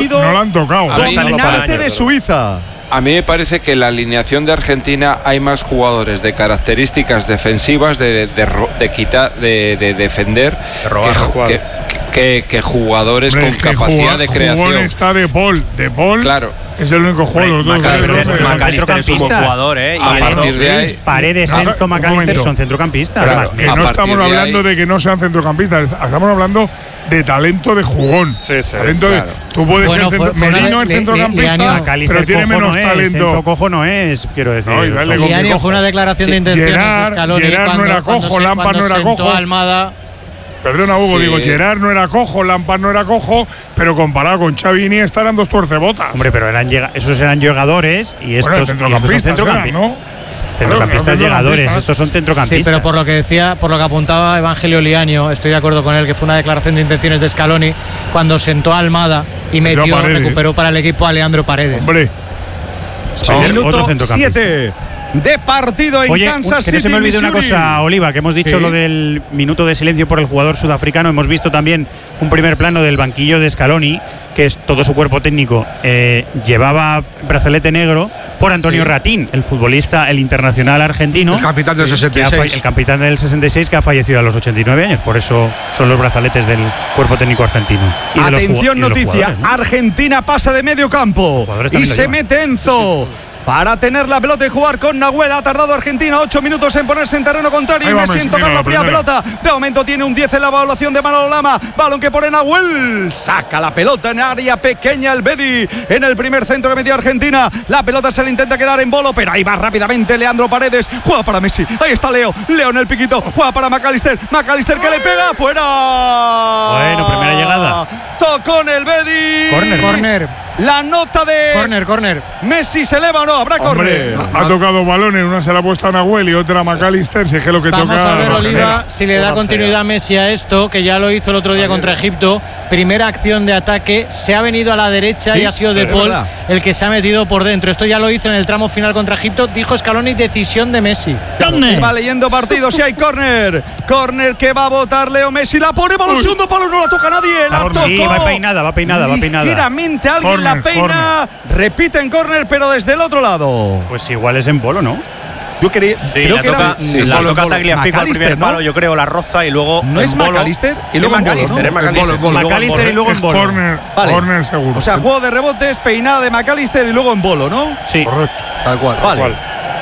partido no lo han tocado. dominante de Suiza. A mí me parece que en la alineación de Argentina hay más jugadores de características defensivas, de defender, que jugadores con capacidad de creación. Está De Paul. Claro. Es el único jugador. McAllister es un buen jugador, A partir de ahí, Paredes, Enzo, McAllister son centrocampistas. Claro, que no estamos hablando de que no sean centrocampistas, estamos hablando de talento de jugón. Talento de, tú puedes ser Merino es centrocampista, pero tiene menos talento. Enzo cojo no es, quiero decir. Liaño fue una declaración de intenciones de Scaloni. Gerard no era cojo, Lampard no era cojo. Almada. Perdona, Hugo, digo, Gerard no era cojo, Lampard no era cojo, pero comparado con Xavi y Iniesta eran dos tuercebotas. Hombre, pero esos eran llegadores y estos son centrocampistas, ¿no? Centrocampistas llegadores, estos son centrocampistas. Sí, pero por lo que decía, por lo que apuntaba Evangelio Liaño, estoy de acuerdo con él, que fue una declaración de intenciones de Scaloni cuando sentó a Almada y recuperó para el equipo a Leandro Paredes. Hombre, minuto 7 de partido en Kansas City. Que no se me olvide una cosa, Oliva, que hemos dicho lo del minuto de silencio por el jugador sudafricano. Hemos visto también un primer plano del banquillo de Scaloni, que es todo su cuerpo técnico. Llevaba brazalete negro por Antonio Ratín, el futbolista, el internacional argentino. El capitán del 66. El capitán del 66 que ha fallecido a los 89 años. Por eso son los brazaletes del cuerpo técnico argentino. Y atención, noticia. Argentina pasa de medio campo y se mete Enzo para tener la pelota y jugar con Nahuel. Ha tardado Argentina 8 minutos en ponerse en terreno contrario y Messi en tocar la primera pelota. De momento tiene un 10 en la evaluación de Manolo Lama. Balón que pone Nahuel. Saca la pelota en área pequeña el Bedi en el primer centro que metió Argentina. La pelota se le intenta quedar en bolo, pero ahí va rápidamente Leandro Paredes. Juega para Messi. Ahí está Leo en el piquito. Juega para McAllister que le pega fuera. Bueno, primera llegada. Tocó en el Bedi. Corner. La nota de Corner. Messi se eleva o no, habrá córner. Ha tocado balones, una se la ha puesto a Nahuel y otra a McAllister. Si es que lo que Vamos toca. a ver, Oliva, si le da continuidad a Messi a esto, que ya lo hizo el otro día contra Egipto. Primera acción de ataque, se ha venido a la derecha y ha sido De Paul el que se ha metido por dentro. Esto ya lo hizo en el tramo final contra Egipto. Dijo Scaloni, decisión de Messi. Va leyendo partidos y hay córner. Córner que va a votar Leo Messi. La pone para el segundo palo, no la toca nadie. La tocó. Sí, va peinada. Ligeramente alguien la peina. Repite en córner, pero desde el otro lado. Pues igual es en bolo, ¿no? Yo creo que era la toca Tagliafico al primer palo, yo creo, la roza y luego no es McAllister y luego McAllister y luego en bolo. Corner seguro. O sea, juego de rebotes, peinada de McAllister y luego en bolo, ¿no? Sí. Correcto. Tal cual. Vale.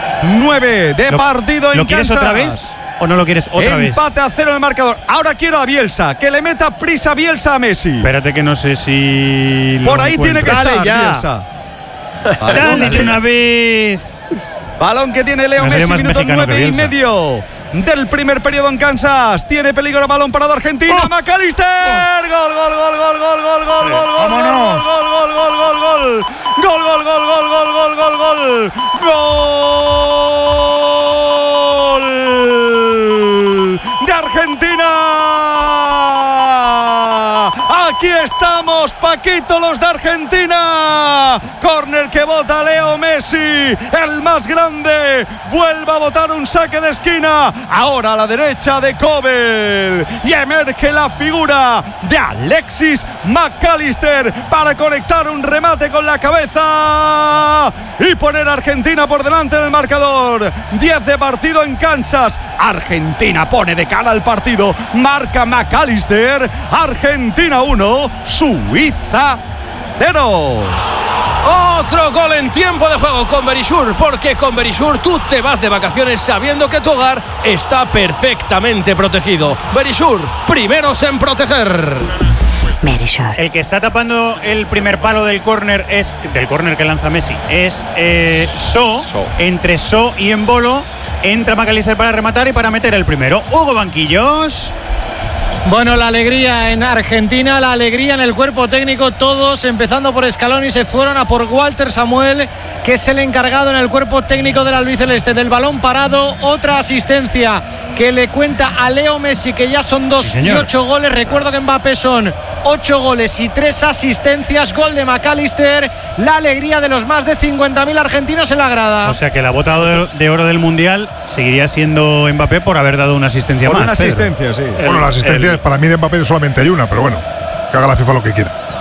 9 de partido en Kansas. ¿Lo quieres otra vez o no lo quieres otra vez? Empate a 0 en el marcador. Ahora quiero a Bielsa, que le meta prisa Bielsa a Messi. Espérate que no sé si por ahí tiene que estar Bielsa. Dale de una vez. Balón que tiene Leo Messi, minuto 9:30 del primer periodo en Kansas. Tiene peligro, balón parado Argentina. McAllister. Gol. De Argentina. Aquí estamos, Paquito, los de Argentina. Córner que bota Leo Messi, el más grande. Vuelve a botar un saque de esquina. Ahora a la derecha de Kobel. Y emerge la figura de Alexis McAllister para conectar un remate con la cabeza y poner a Argentina por delante en el marcador. 10 de partido en Kansas. Argentina pone de cara al partido. Marca McAllister. Argentina 1, Suiza 0. Otro gol en tiempo de juego con Verisur, porque con Verisur tú te vas de vacaciones sabiendo que tu hogar está perfectamente protegido. Verisur, primeros en proteger. El que está tapando el primer palo del córner que lanza Messi es So. Entre So y Embolo entra McAllister para rematar y para meter el primero. Hugo Banquillos. Bueno, la alegría en Argentina, la alegría en el cuerpo técnico, todos, empezando por Scaloni, se fueron a por Walter Samuel, que es el encargado en el cuerpo técnico del albiceleste. Del balón parado, otra asistencia que le cuenta a Leo Messi, que ya son 2 y 8 goles. Recuerdo que Mbappé son 8 goles y 3 asistencias. Gol de McAllister, la alegría de los más de 50.000 argentinos en la grada. O sea que la bota de oro del Mundial seguiría siendo Mbappé por haber dado una asistencia por más. Una asistencia, sí. Bueno, la asistencia para mí de Mbappé solamente hay una, pero bueno, que haga la FIFA lo que quiera.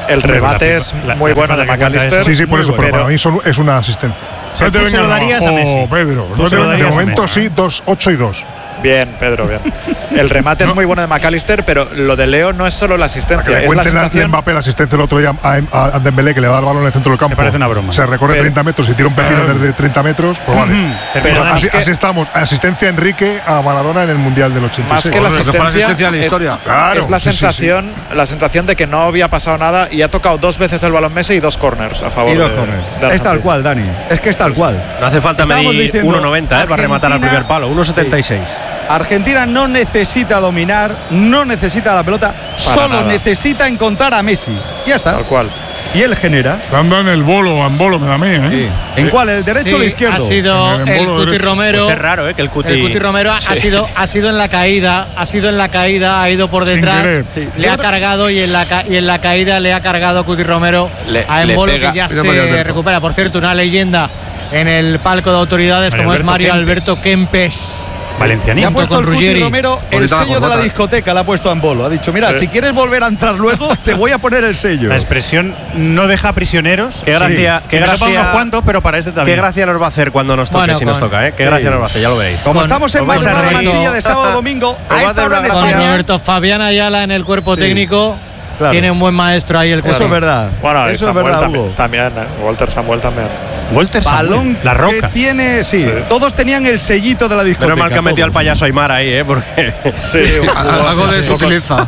El remate es muy bueno de McAllister. Sí, por eso, pero para mí es una asistencia. ¿Se lo darías a Messi? Pedro. De momento sí, 8 y 2. Bien, Pedro, bien. El remate es muy bueno de McAllister, pero lo de Leo no es solo la asistencia. Que le cuenten a Mbappé la asistencia el otro día a Dembélé, que le da el balón en el centro del campo. Me parece una broma. Se recorre 30 metros y tira un pepino desde 30 metros. Pues vale. Pero así estamos. Asistencia Enrique a Maradona en el Mundial del 86. Más que la asistencia, de la historia. Claro, es la sensación de que no había pasado nada y ha tocado 2 veces el balón Messi y 2 corners a favor de Es tal cual, Dani. Es que es tal cual. No hace falta medir 1,90 para rematar al primer palo. 1,76. Argentina no necesita dominar, no necesita la pelota, solo necesita encontrar a Messi. Ya está. Tal cual. Y él genera. Dando en el bolo me da a mí, ¿eh? Sí. ¿En cuál? ¿El derecho o el izquierdo? Ha sido el Cuti Romero. Pues es raro, que el Cuti Romero ha sido en la caída, ha ido por detrás, le ha cargado y en la caída le ha cargado Cuti Romero a Embolo, que ya se recupera. Por cierto, una leyenda en el palco de autoridades como es Mario Alberto Kempes. Valencianista. Le ha puesto el Cuti Romero el sello de la discoteca, le ha puesto a Embolo. Ha dicho, mira, si quieres volver a entrar luego, te voy a poner el sello. La expresión no deja prisioneros. Qué gracia, qué gracia. Unos cuantos, pero para este también. Qué gracia nos va a hacer cuando nos toque, si nos toca, ¿eh? Qué gracia nos va a hacer, ya lo veréis. Como estamos en madrugada Mansilla de sábado domingo, a esta hora en España. Con Roberto Fabián Ayala en el cuerpo técnico. Claro. Tiene un buen maestro ahí el cuadro. Eso es verdad. Bueno, eso es verdad, Hugo. También, Walter Samuel también. Walter Samuel. Balón La Roca. que tiene, sí. Todos tenían el sellito de la discoteca. Pero mal que ha metido al payaso Aymar ahí, porque algo de eso utiliza.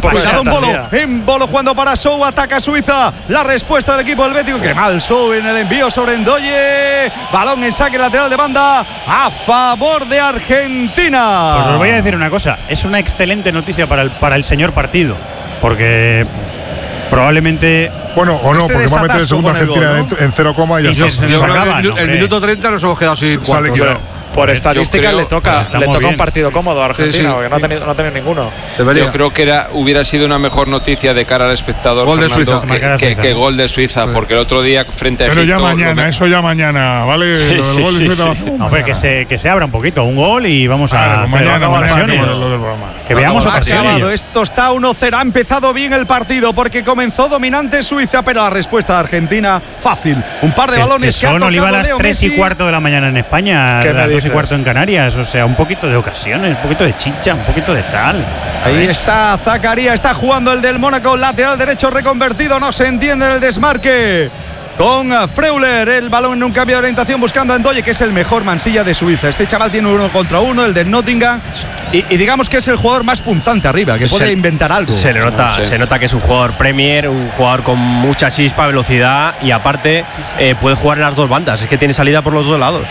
Embolo jugando para Sou, ataca Suiza. La respuesta del equipo helvético. Qué mal Sou en el envío sobre Ndoye. Balón en saque lateral de banda a favor de Argentina. Pues os voy a decir una cosa. Es una excelente noticia para el señor partido. Porque probablemente. Bueno, o no, porque va a meter el segundo Argentina en 0, y ya está. El minuto 30 nos hemos quedado sin cuartos. Por estadísticas le toca un partido cómodo a Argentina, porque no ha tenido ninguno. Yo creo que hubiera sido una mejor noticia de cara al espectador, gol de Suiza, que gol de Suiza, porque el otro día frente a Egipto. Pero ya mañana, ¿vale? Sí, lo del gol de Suiza. Hombre, que se abra un poquito, un gol y vamos a mañana que veamos ocasiones. Esto está 1-0. Ha empezado bien el partido porque comenzó dominante Suiza, pero la respuesta de Argentina fácil. Un par de balones que ha tocado Oliva a las Leo 3:15 de la mañana en España. ¿Qué me dices? 2:15 en Canarias, o sea, un poquito de ocasiones, un poquito de chicha, un poquito de tal. Ahí está Zakaria, está jugando el del Mónaco, lateral derecho reconvertido, no se entiende el desmarque. Con Freuler, el balón en un cambio de orientación buscando a Ndoye, que es el mejor Mansilla de Suiza. Este chaval tiene 1 contra 1, el de Nottingham, y digamos que es el jugador más punzante arriba, que puede inventar algo. Se nota que es un jugador Premier, un jugador con mucha chispa, velocidad y aparte puede jugar en las dos bandas, es que tiene salida por los dos lados.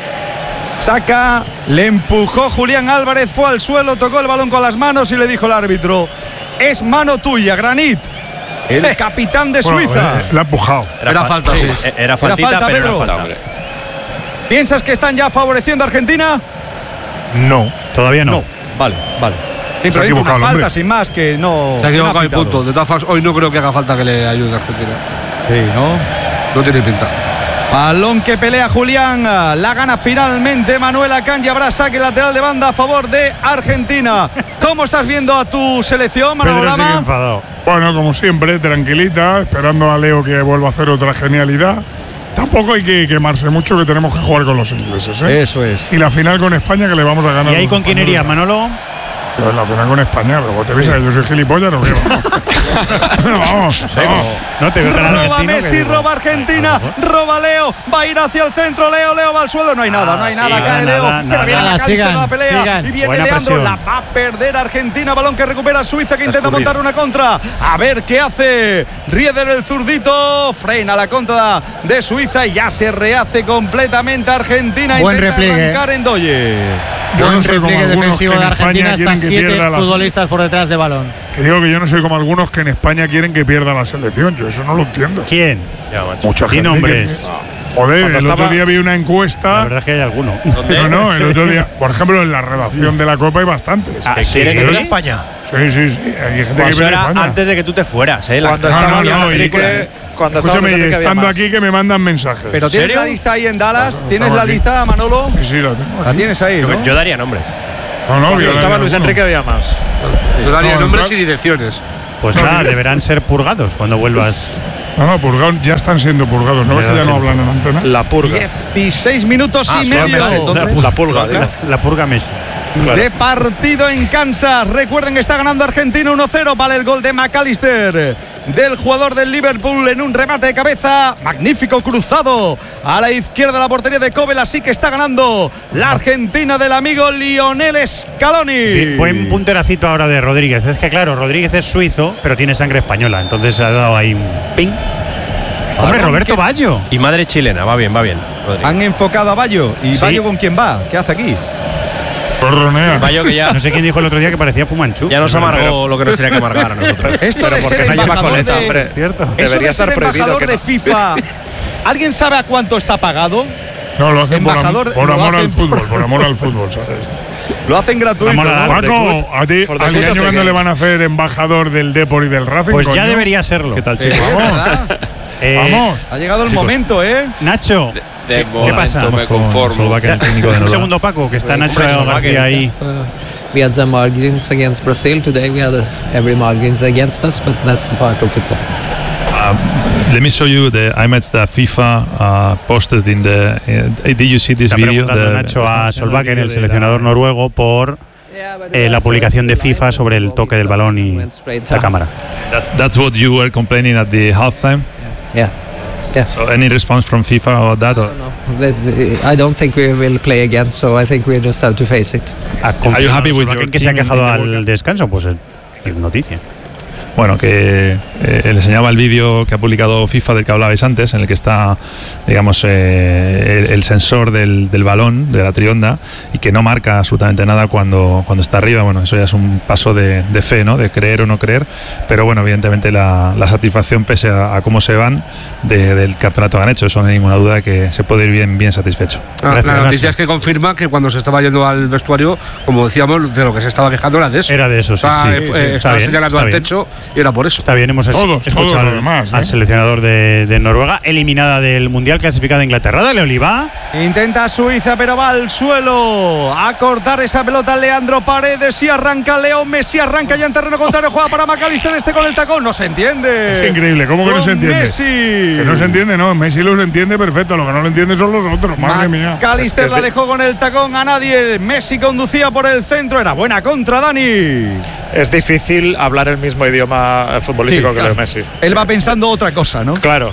Saca, le empujó Julián Álvarez, fue al suelo, tocó el balón con las manos y le dijo el árbitro: es mano tuya, Granit, el capitán de Suiza. Le ha empujado. Era falta, sí. Era falta, Pedro. ¿Piensas que están ya favoreciendo a Argentina? No. Todavía no. Vale. Simplemente una falta sin más que no. Se ha equivocado el punto. De todas formas, hoy no creo que haga falta que le ayude a Argentina. Sí, ¿no? No tiene pinta. Balón que pelea Julián, la gana finalmente Manuel Akanji, habrá saque lateral de banda a favor de Argentina. ¿Cómo estás viendo a tu selección, Manolama? Bueno, como siempre, tranquilita, esperando a Leo que vuelva a hacer otra genialidad. Tampoco hay que quemarse mucho, que tenemos que jugar con los ingleses, ¿eh? Eso es. Y la final con España, que le vamos a ganar. ¿Y ahí con quién irías, Manolo? Pero la final con España, pero vos te ves que yo soy gilipollas, ¿no? Vamos. No te veo tan roba argentino. Messi, roba Argentina, roba Leo, va a ir hacia el centro, Leo va al suelo, no hay nada, cae Leo, pero viene McAllister a la pelea y viene Buena Leandro, presión. la va a perder Argentina, balón que recupera Suiza, que intenta montar una contra, a ver qué hace Rieder, el zurdito, frena la contra de Suiza y ya se rehace completamente Argentina, buen intenta repliegue. arrancar en Doye. Buen repliegue defensivo de Argentina, hasta 7 futbolistas por detrás de balón. Que digo que yo no soy como algunos que en España quieren que pierda la selección. Yo eso no lo entiendo. ¿Quién? Mucha gente. nombres. Joder, el otro día vi una encuesta. La verdad es que hay alguno. No, el otro día, por ejemplo, en la redacción de la Copa hay bastantes. ¿Quieren que venga a España? Sí. Hay gente que viene a España. Antes de que tú te fueras, Cuando estaba Enrique. Escúchame, estando aquí que me mandan mensajes. Pero ¿tienes la lista ahí en Dallas? ¿Tienes la lista, Manolo? Sí, la tengo. La tienes ahí, ¿no? Yo daría nombres. No, Cuando estaba Luis Enrique había más. Yo daría nombres y direcciones. Pues nada, deberán ser purgados cuando vuelvas. No, purgados, ya están siendo purgados, ¿no? Ya no hablan en antena. La purga. 16 minutos y medio. La purga. La purga Messi. Claro. De partido en Kansas. Recuerden que está ganando Argentina 1-0. Vale el gol de McAllister, del jugador del Liverpool, en un remate de cabeza. Magnífico cruzado a la izquierda de la portería de Kobel. Así que está ganando la Argentina del amigo Lionel Scaloni. Buen punteracito ahora de Rodríguez. Es que claro, Rodríguez es suizo, pero tiene sangre española. Entonces ha dado ahí un ping. Hombre, Roberto Baggio. Y madre chilena, va bien. Rodríguez. Han enfocado a Baggio. ¿Y sí. Baggio con quién va? ¿Qué hace aquí? Corronea. Baggio que ya. No sé quién dijo el otro día que parecía Fumanchu. Ya nos amargó lo que nos tenía que amargar a nosotros. Esto de ser embajador de, ¿cierto? Debería estar prohibido. Embajador de FIFA. ¿Alguien sabe a cuánto está pagado? No, lo hacen por amor al fútbol, por amor al fútbol, ¿sabes? Lo hacen gratuito, ¿no? Paco, a ti, al año cuando le van a hacer embajador del Depor y del Racing. Pues ya debería serlo. ¿Qué tal, chicos? Vamos. Ha llegado el momento, ¿eh? Nacho. ¿Qué pasa? Me conformo. Un segundo, Paco, que está Nacho García ahí. We had some margins against Brazil today. We had every margins against us, but that's part of football. Let me show you the image that FIFA posted in the. Did you see this video? Está preguntando Nacho a Solbakken, el seleccionador noruego, por la publicación de FIFA sobre el toque del balón y la cámara. That's what you were complaining at the halftime. Yeah. So any response from FIFA about that? Or? I don't think we will play again, so I think we just have to face it. Are you happy with your que se ha quejado al descanso? Pues es noticia. Bueno, que le enseñaba el vídeo que ha publicado FIFA del que hablabais antes, en el que está, digamos, el sensor del balón, de la trionda, y que no marca absolutamente nada cuando está arriba. Bueno, eso ya es un paso de fe, ¿no? De creer o no creer, pero bueno, evidentemente la satisfacción, pese a cómo se van, del campeonato que han hecho, eso no hay ninguna duda de que se puede ir bien satisfecho. La noticia es que confirma que cuando se estaba yendo al vestuario, como decíamos, de lo que se estaba quejando era de eso. Era de eso, sí. Estaba señalando al techo. Y era por eso. Está bien, hemos escuchado al seleccionador de Noruega, eliminada del Mundial, clasificada Inglaterra. Dale, Oliva. Intenta Suiza, pero va al suelo a cortar esa pelota Leandro Paredes y arranca Leo Messi, arranca ya en terreno contrario, juega para McAllister, con el tacón, no se entiende. Es increíble, ¿cómo que no se entiende? Messi. Que no se entiende, no, Messi los entiende perfecto, lo que no lo entiende son los otros, madre mía. McAllister la dejó con el tacón a nadie, Messi conducía por el centro, era buena contra Dani. Es difícil hablar el mismo idioma futbolístico que Leo Messi. Él va pensando otra cosa, ¿no? Claro.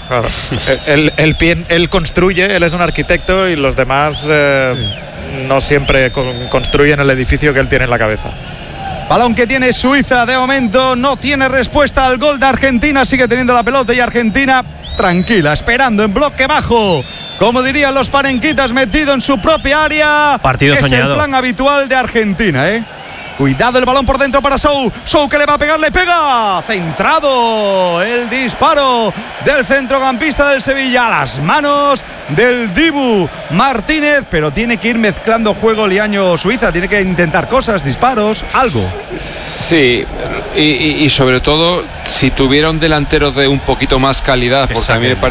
Él construye, él es un arquitecto y los demás no siempre construyen el edificio que él tiene en la cabeza. Balón que tiene Suiza, de momento no tiene respuesta al gol de Argentina, sigue teniendo la pelota y Argentina tranquila, esperando en bloque bajo. Como dirían los parenquitas, metido en su propia área. Partido soñado. Es el plan habitual de Argentina, ¿eh? Cuidado el balón por dentro para Sou que le va a pegar, le pega. Centrado el disparo del centrocampista del Sevilla a las manos del Dibu Martínez, pero tiene que ir mezclando juego Liaño Suiza, tiene que intentar cosas, disparos, algo. Sí, y sobre todo si tuviera un delantero de un poquito más calidad, porque a mí me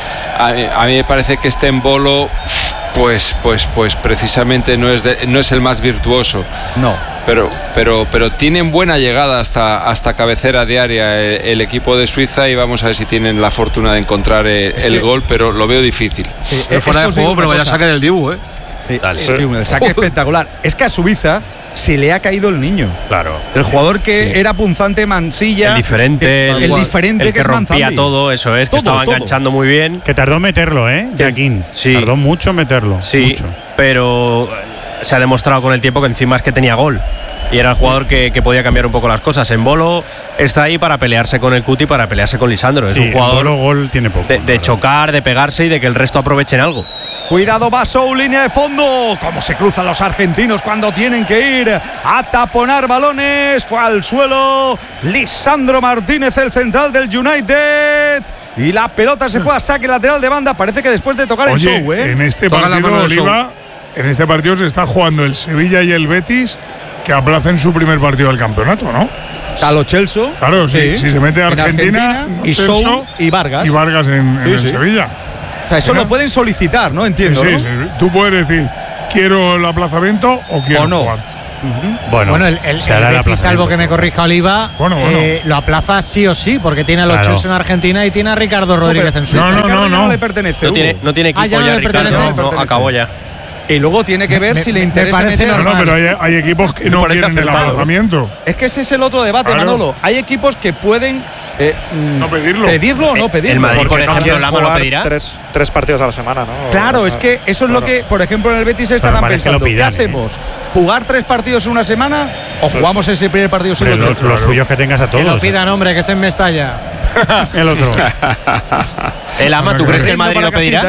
parece que este Embolo pues precisamente no es el más virtuoso. No. Pero tienen buena llegada hasta cabecera de área el equipo de Suiza, y vamos a ver si tienen la fortuna de encontrar el gol, pero lo veo difícil. Fuera de juego, pero vaya saque del Dibu, ¿eh? El saque espectacular. Es que a Suiza se le ha caído el niño. Claro. El jugador que era punzante Mansilla. El diferente. El diferente que es rompía Manzandi. todo, eso es. Que estaba enganchando muy bien. Que tardó en meterlo, Joaquín. Sí. Tardó mucho en meterlo. Sí, mucho. Pero se ha demostrado con el tiempo que encima es que tenía gol. Y era el jugador que podía cambiar un poco las cosas. Embolo está ahí para pelearse con el Cuti, para pelearse con Lisandro. Es un jugador gol tiene poco, de chocar, de pegarse y de que el resto aprovechen algo. Cuidado, Basou, línea de fondo. Cómo se cruzan los argentinos cuando tienen que ir a taponar balones. Fue al suelo Lisandro Martínez, el central del United. Y la pelota se fue a saque lateral de banda. Parece que después de tocar el show, en este partido, Oliva, en este partido se está jugando el Sevilla y el Betis, que aplacen su primer partido del campeonato, ¿no? A lo Chelsea. Claro, si se mete a Argentina y Sou y Vargas. Y Vargas en el Sevilla. O sea, eso lo pueden solicitar, ¿no? Entiendo, sí, ¿no? Sí. Tú puedes decir, quiero el aplazamiento o quiero jugar. Bueno, el Betis, salvo que me corrija Oliva, lo aplaza sí o sí, porque tiene a los Chelsea en Argentina y tiene a Ricardo Rodríguez en Suiza. No le pertenece. No tiene equipo ya, Ricardo. No, acabó ya. Y luego tiene que ver si le interesa meter. No, pero hay equipos que no quieren el aplazamiento. Es que ese es el otro debate, Manolo. Hay equipos que pueden no pedirlo. ¿Pedirlo o no pedirlo? El Madrid, por ejemplo, Lama lo pedirá. Tres partidos a la semana, ¿no? Claro, es que eso es lo que, por ejemplo, en el Betis estarán pensando. ¿Qué hacemos? ¿Jugar 3 partidos en una semana o jugamos ese primer partido sin los 8? Los suyos que tengas a todos. Que lo pidan, hombre, que es en Mestalla. El otro. El Ama, ¿tú crees que el Madrid lo pedirá?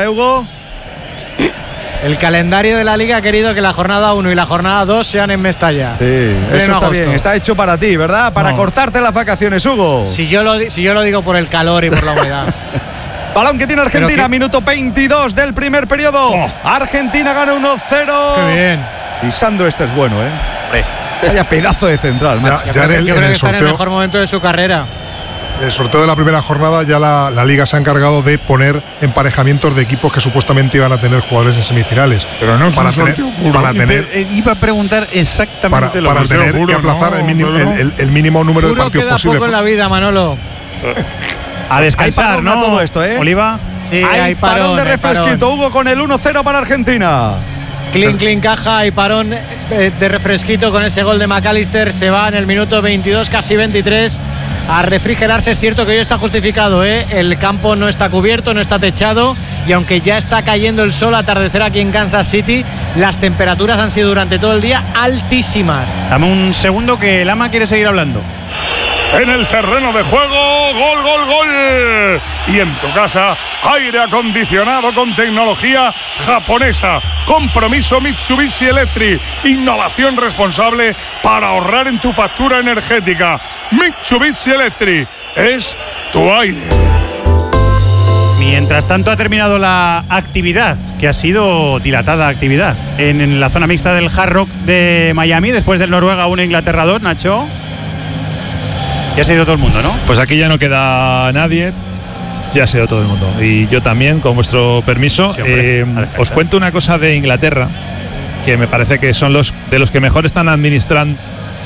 El calendario de la Liga ha querido que la jornada 1 y la jornada 2 sean en Mestalla. Sí, eso está bien. Está hecho para ti, ¿verdad? Para cortarte las vacaciones, Hugo. Si yo lo digo por el calor y por la humedad. Balón que tiene Argentina, minuto 22 del primer periodo. Argentina gana 1-0. Qué bien. Y Sandro, este es bueno, ¿eh? Vaya pedazo de central, macho. Yo creo que está en el mejor momento de su carrera. El sorteo de la primera jornada ya la Liga se ha encargado de poner emparejamientos de equipos que supuestamente iban a tener jugadores en semifinales. Pero no es un sorteo puro. Iba a preguntar exactamente para tener que aplazar el mínimo número de partidos queda posible. Poco en la vida, Manolo. A descansar, ¿no? Todo esto, Oliva. Sí, hay parón de refresquito, Hugo, con el 1-0 para Argentina. Clean caja y parón de refresquito con ese gol de McAllister. Se va en el minuto 22, casi 23, a refrigerarse. Es cierto que hoy está justificado, ¿eh? El campo no está cubierto, no está techado, y aunque ya está cayendo el sol, atardecer aquí en Kansas City, las temperaturas han sido durante todo el día altísimas. Dame un segundo que el Ama quiere seguir hablando. En el terreno de juego, gol. Y en tu casa, aire acondicionado con tecnología japonesa. Compromiso Mitsubishi Electric. Innovación responsable para ahorrar en tu factura energética. Mitsubishi Electric es tu aire. Mientras tanto, ha terminado la actividad, que ha sido dilatada actividad, en la zona mixta del Hard Rock de Miami, después del Noruega 1, Inglaterra 2, Nacho. Ya se ha ido todo el mundo, ¿no? Pues aquí ya no queda nadie. Ya se ha ido todo el mundo. Y yo también, con vuestro permiso. Sí, hombre, os cuento una cosa de Inglaterra, que me parece que son los que mejor están administrando.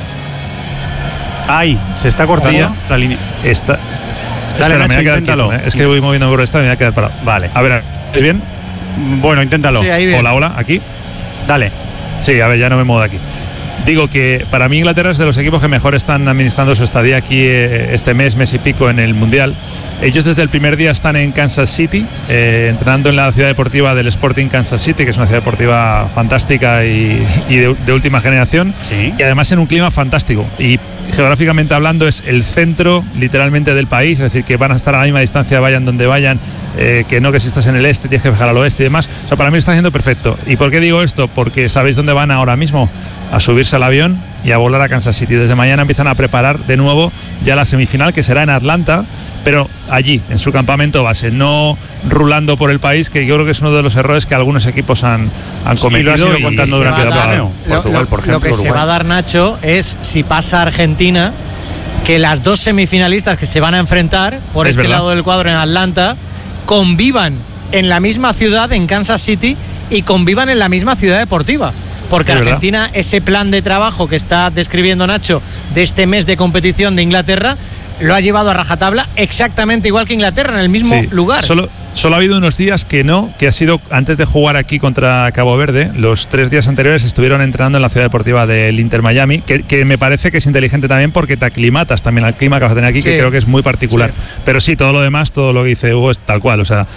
Ay, se está cortando la línea. Dale, Nacho, me voy a quedar inténtalo. quieto, ¿eh? Es que voy moviendo por esta y me voy a quedar parado. Vale. A ver, ¿estás bien? Bueno, inténtalo. Sí, ahí bien. Hola, aquí. Dale. Sí, a ver, ya no me muevo de aquí. Digo que para mí Inglaterra es de los equipos que mejor están administrando su estadía aquí este mes y pico en el Mundial. Ellos desde el primer día están en Kansas City, entrenando en la ciudad deportiva del Sporting Kansas City, que es una ciudad deportiva fantástica y de última generación. Sí. Y además en un clima fantástico. Y geográficamente hablando es el centro literalmente del país, es decir, que van a estar a la misma distancia vayan donde vayan, que si estás en el este tienes que viajar al oeste y demás. O sea, para mí está haciendo perfecto. ¿Y por qué digo esto? Porque ¿sabéis dónde van ahora mismo? A subirse al avión y a volar a Kansas City. Desde mañana empiezan a preparar de nuevo ya la semifinal, que será en Atlanta, pero allí, en su campamento base, no rulando por el país, que yo creo que es uno de los errores que algunos equipos han cometido. Y lo ha sido contando durante el torneo. Portugal, por ejemplo. Lo que se va a dar, Nacho, es si pasa Argentina, que las dos semifinalistas que se van a enfrentar por este lado del cuadro en Atlanta convivan en la misma ciudad, en Kansas City, y convivan en la misma ciudad deportiva. Porque Argentina, ese plan de trabajo que está describiendo Nacho de este mes de competición de Inglaterra, lo ha llevado a rajatabla exactamente igual que Inglaterra, en el mismo lugar. Solo ha habido unos días que ha sido antes de jugar aquí contra Cabo Verde. Los 3 días anteriores estuvieron entrenando en la ciudad deportiva del Inter Miami, que me parece que es inteligente también porque te aclimatas también al clima que vas a tener aquí, que creo que es muy particular. Sí. Pero sí, todo lo demás, todo lo que dice Hugo es tal cual. O sea,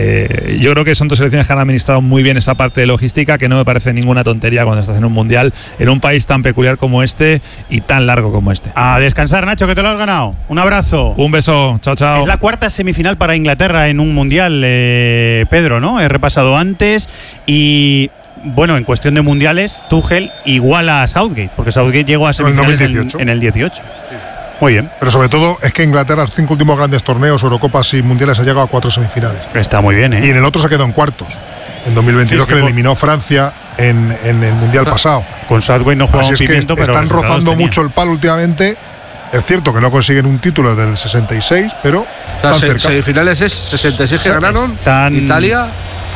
yo creo que son dos selecciones que han administrado muy bien esa parte de logística, que no me parece ninguna tontería cuando estás en un mundial, en un país tan peculiar como este y tan largo como este. A descansar, Nacho, que te lo has ganado. Un abrazo. Un beso. Chao, chao. Es la cuarta semifinal para Inglaterra en un mundial. Pedro, ¿no? He repasado antes y bueno, en cuestión de mundiales, Tuchel iguala a Southgate, porque Southgate llegó a semifinales en el 18. Muy bien. Pero sobre todo es que Inglaterra, los 5 últimos grandes torneos, Eurocopas y mundiales, ha llegado a 4 semifinales. Está muy bien, ¿eh? Y en el otro se quedó en cuartos. En 2022 que le eliminó Francia en el mundial pasado. Con Southgate no juega un pimiento, pero están rozando mucho el palo últimamente. Es cierto que no consiguen un título desde el 66, pero semifinales es 66 que ganaron Italia,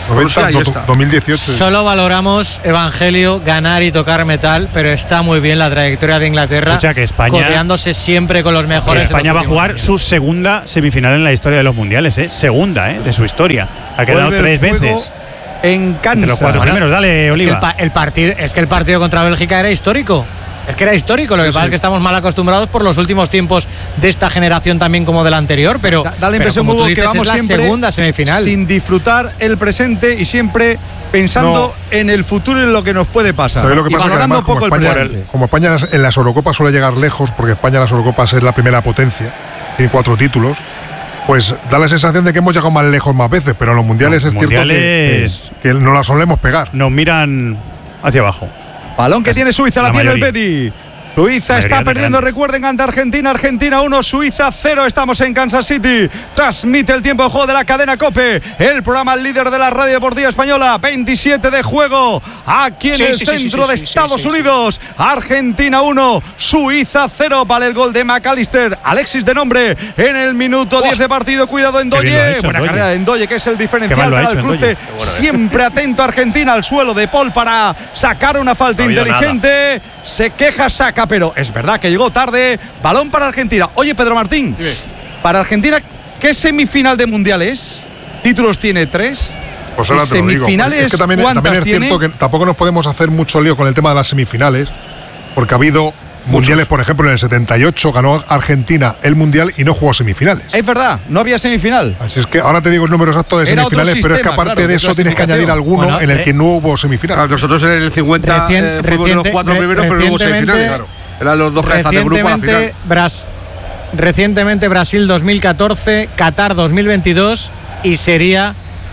2018. Solo valoramos, Evangelio, ganar y tocar metal, pero está muy bien la trayectoria de Inglaterra. Escucha, que España, codeándose siempre con los mejores. España va a jugar su segunda semifinal en la historia de los mundiales, segunda de su historia. Ha quedado 3 veces. En Kansas. De los 4 primeros, dale, Oliva. Es que el partido contra Bélgica era histórico. Es que era histórico, lo que pasa es que estamos mal acostumbrados por los últimos tiempos de esta generación también como de la anterior, pero da la impresión, Hugo, que vamos es la siempre segunda semifinal. Sin disfrutar el presente y siempre pensando en el futuro y en lo que nos puede pasar. ¿Sabes lo que pasa? Y valorando Que además, poco el presente. como España en las Eurocopas suele llegar lejos, porque España en las Eurocopas es la primera potencia, tiene 4 títulos, pues da la sensación de que hemos llegado más lejos más veces, pero en los mundiales es cierto que no la solemos pegar. Nos miran hacia abajo. Balón que tiene Suiza, la tiene el Betis. Suiza está perdiendo, recuerden, ante Argentina. Argentina 1, Suiza 0. Estamos en Kansas City. Transmite el tiempo de juego de la cadena COPE, el programa líder de la radio deportiva española. 27 de juego aquí en el centro de Estados Unidos. Argentina 1, Suiza 0. Vale el gol de McAllister. Alexis de nombre en el minuto 10 de partido. Cuidado Ndoye. Buena carrera de Ndoye, que es el diferencial para el cruce. Siempre atento Argentina al suelo de Paul para sacar una falta inteligente. Se queja, saca, pero es verdad que llegó tarde. Balón para Argentina. Oye, Pedro Martín, para Argentina, ¿qué semifinal de mundial es? ¿Títulos tiene 3? Pues ahora te lo digo. Es que también es cierto que tampoco nos podemos hacer mucho lío con el tema de las semifinales, porque ha habido mundiales, por ejemplo, en el 78 ganó Argentina el mundial y no jugó semifinales. Es verdad, no había semifinal. Así es que ahora te digo el número exacto de semifinales, pero es que aparte de eso tienes que añadir alguno en el que no hubo semifinal. Claro, nosotros en el 50 fuimos de los 4 primeros, pero no hubo semifinales. Claro. Eran los 2 cabezas de grupo a la final. Recientemente Brasil 2014, Qatar 2022 y sería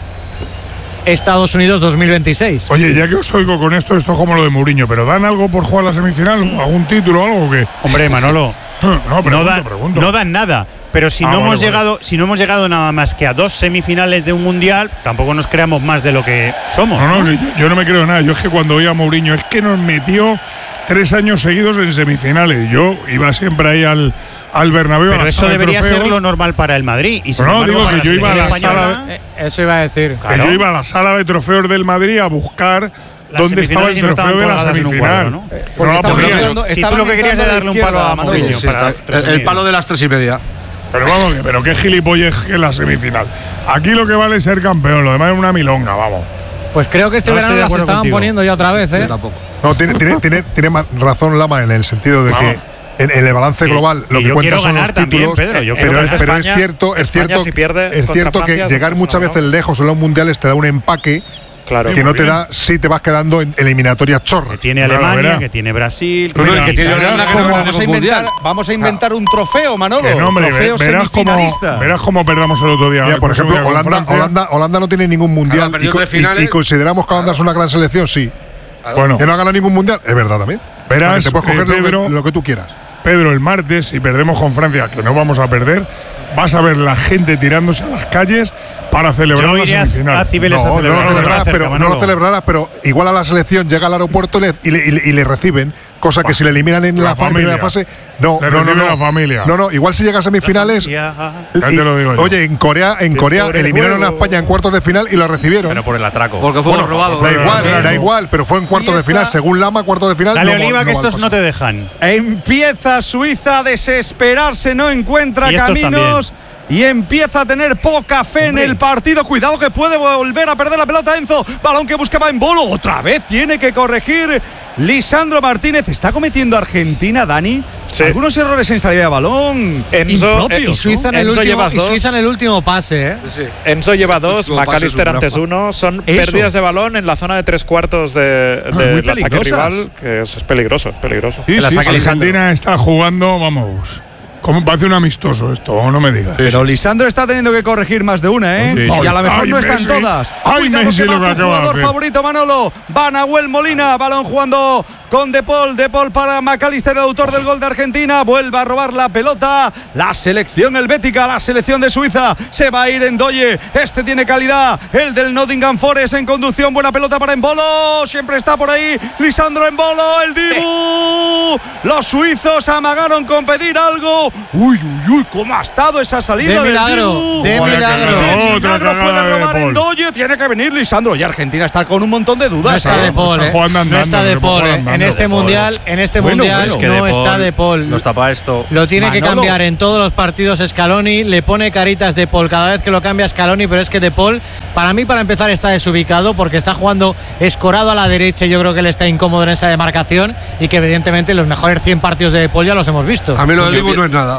Estados Unidos 2026. Oye, ya que os oigo con esto es como lo de Mourinho, ¿pero dan algo por jugar la semifinal? ¿Algún título o algo o qué? Hombre, Manolo, no dan nada. Pero si no hemos llegado nada más que a 2 semifinales de un mundial, tampoco nos creamos más de lo que somos. No, yo no me creo nada. Yo es que cuando oía a Mourinho es que nos metió 3 años seguidos en semifinales. Yo iba siempre ahí al Bernabéu. Pero eso debería ser lo normal para el Madrid. Y no, digo que yo iba a la sala. Eso iba a decir. Que yo iba a la sala de trofeos del Madrid a buscar dónde estaba el trofeo de la semifinal. Si tú lo que querías es darle un palo a Mourinho. El palo de las 3:30. Pero vamos, pero qué gilipollez que es la semifinal. Aquí lo que vale es ser campeón, lo demás es una milonga, vamos. Pues creo que este verano las estaban poniendo ya otra vez, Yo tampoco. No, tiene razón Lama en el sentido de que en el balance global lo que cuenta son los títulos, pero es cierto que llegar muchas veces lejos en los mundiales te da un empaque. Claro, que no te da si te vas quedando en eliminatorias chorras. Que tiene Alemania, que tiene Brasil, que tiene vamos a inventar un trofeo, Manolo. Que no, hombre, trofeo semifinalista. Verás cómo perdamos el otro día. Mira, por ejemplo, Holanda no tiene ningún mundial y consideramos que Holanda es una gran selección, sí. Bueno, que no ha ganado ningún mundial, es verdad también. Verás, te puedes coger lo que tú quieras. Pedro, el martes, si perdemos con Francia, que no vamos a perder, vas a ver la gente tirándose a las calles para celebrar la semifinal. No lo celebrarás, pero igual a la selección llega al aeropuerto y le reciben, cosa que si le eliminan en la primera fase, la familia. No, igual si llega a semifinales. Oye, en Corea eliminaron a España en cuartos de final y la recibieron. Pero por el atraco. Porque fue robado. Da igual, pero fue en cuartos de final. Según Lama, cuartos de final. Dale, Oliva, que estos no te dejan. Empieza Suiza a desesperarse, no encuentra caminos. Y empieza a tener poca fe en el partido. Cuidado que puede volver a perder la pelota Enzo. Balón que buscaba en Bolo. Otra vez tiene que corregir Lisandro Martínez. ¿Está cometiendo Argentina, Dani? Sí. Algunos errores en salida de balón impropios. Y Suiza en el último pase. Sí. Enzo lleva 2, McAllister antes 1. Son pérdidas de balón en la zona de 3/4 del ataque rival, que es peligroso. Sí, Argentina está jugando, vamos. ¿Cómo parece un amistoso esto? No me digas. Pero Lisandro está teniendo que corregir más de una, ¿eh? Y a lo mejor no están todas. Cuidado que va tu jugador favorito, Manolo. Va Nahuel Molina. Balón jugando con De Paul para McAllister, el autor del gol de Argentina. Vuelve a robar la pelota. La selección helvética, la selección de Suiza. Se va a ir Ndoye. Este tiene calidad. El del Nottingham Forest en conducción. Buena pelota para Embolo. Siempre está por ahí Lisandro Embolo. El Dibu. Los suizos amagaron con pedir algo. Uy. Uy, cómo ha estado esa salida de milagro. Milagro puede robar en Doye, tiene que venir Lisandro. Y Argentina está con un montón de dudas. No está De Paul, no está De Paul. En este mundial no está De Paul. Nos tapa esto. Lo tiene que cambiar en todos los partidos Scaloni. Le pone caritas De Paul cada vez que lo cambia Scaloni, pero es que De Paul, para mí, para empezar, está desubicado porque está jugando escorado a la derecha. Yo creo que él está incómodo en esa demarcación y que evidentemente los mejores 100 partidos de De Paul ya los hemos visto. A mí lo de Dibu no es nada.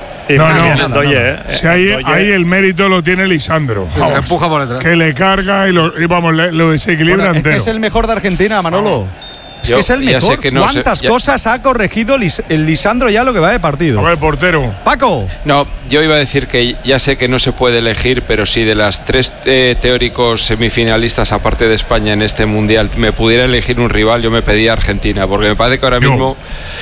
Si ahí el mérito lo tiene Lisandro. Vamos, empuja por detrás. Que le carga y lo desequilibra entero. Es el mejor de Argentina, Manolo. Es que es el mejor. ¿Cuántas cosas ha corregido el Lisandro ya lo que va de partido? A ver, portero. Paco. No, yo iba a decir que ya sé que no se puede elegir, pero si de las 3 teóricos semifinalistas, aparte de España en este mundial, me pudiera elegir un rival, yo me pedía Argentina, porque me parece que ahora mismo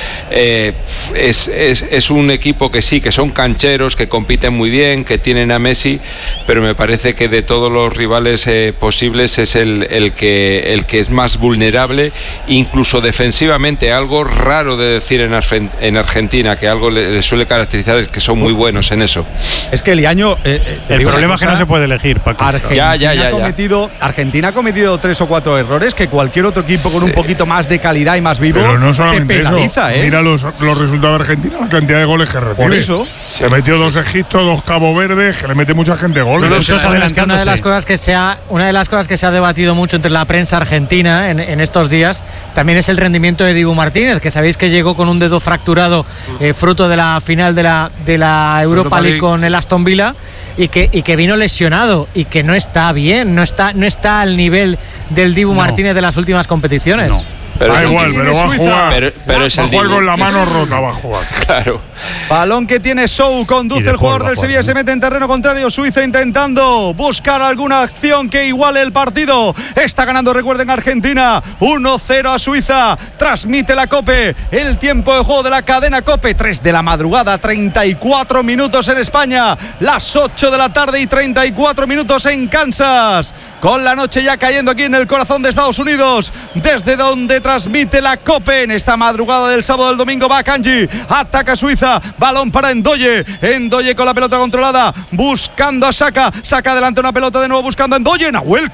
es un equipo que sí, que son cancheros, que compiten muy bien, que tienen a Messi, pero me parece que de todos los rivales posibles es el que es más vulnerable, incluso defensivamente. Algo raro de decir en Argentina, que algo le suele caracterizar es que son muy buenos en eso. Es que Liaño, el problema es que no se puede elegir, Paco. Argentina ha cometido 3 o 4 errores que cualquier otro equipo con un poquito más de calidad y más vivo te penaliza. Mira los resultados de Argentina, la cantidad de goles que recibe. Por eso se metió 2 Egipto, 2 Cabo Verde, que le mete mucha gente goles. Una de las cosas que se ha debatido mucho entre la prensa argentina en estos días también es el rendimiento de Dibu Martínez, que sabéis que llegó con un dedo fracturado fruto de la final de la Europa League con el Aston Villa y que vino lesionado y que no está bien, no está al nivel del Dibu Martínez de las últimas competiciones. Pero va a jugar. Pero es va a jugar con la mano rota, va a jugar. Claro. Balón que tiene Sou, conduce el jugador del Sevilla, se mete en terreno contrario. Suiza intentando buscar alguna acción que iguale el partido. Está ganando, recuerden, Argentina 1-0 a Suiza. Transmite la COPE. El tiempo de juego de la cadena COPE. 3 de la madrugada, 34 minutos en España. Las 8 de la tarde y 34 minutos en Kansas. Con la noche ya cayendo aquí en el corazón de Estados Unidos, desde donde transmite la COPE en esta madrugada del sábado al domingo. Va Kanji, ataca Suiza, balón para Endoye con la pelota controlada, buscando a Saka adelante una pelota de nuevo buscando a Endoye. Nahuel,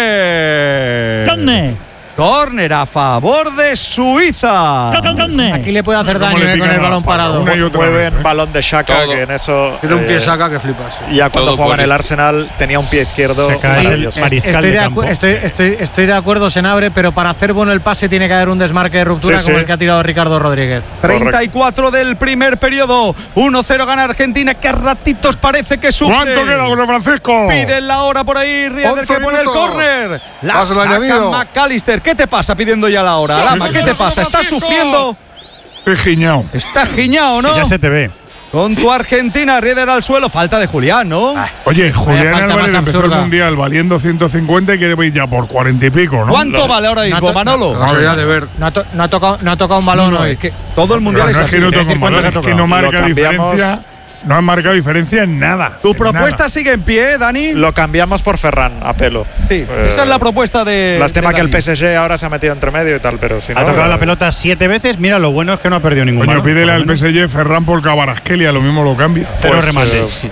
córner a favor de Suiza. Aquí le puede hacer daño con el balón parado. Muy buen balón de Xhaka, que en eso tiene un pie Xhaka que flipas. Ya cuando jugaba en el Arsenal tenía un pie izquierdo. Estoy de acuerdo, Senabre, pero para hacer bueno el pase tiene que haber un desmarque de ruptura como el que ha tirado Ricardo Rodríguez. 34 del primer periodo. 1-0 gana Argentina, que a ratitos parece que sufre. ¿Cuánto queda, José Francisco? Piden la hora por ahí, Rieder, que pone el córner. La saca McAllister. ¿Qué te pasa pidiendo ya la hora? Lama, ¿qué te pasa? ¿Estás sufriendo? Está giñao, ¿no? Ya se te ve. Con tu Argentina, Rieder al suelo. Falta de Julián, ¿no? Oye, Julián Álvarez empezó el Mundial valiendo 150 y quiere ir ya por 40 y pico, ¿no? ¿Cuánto vale ahora mismo, Manolo? No ha tocado un balón hoy. Todo el Mundial es así. Es que no marca diferencia. No han marcado diferencia en nada. ¿Tu propuesta sigue en pie, Dani? Lo cambiamos por Ferran, a pelo. Sí, esa es la propuesta de. Lástima que el PSG ahora se ha metido entre medio y tal, pero si no. Ha tocado la pelota 7 veces. Mira, lo bueno es que no ha perdido ningún balón. Pídele al PSG Ferran por Cabarasquelia, lo mismo lo cambia. 0 remates.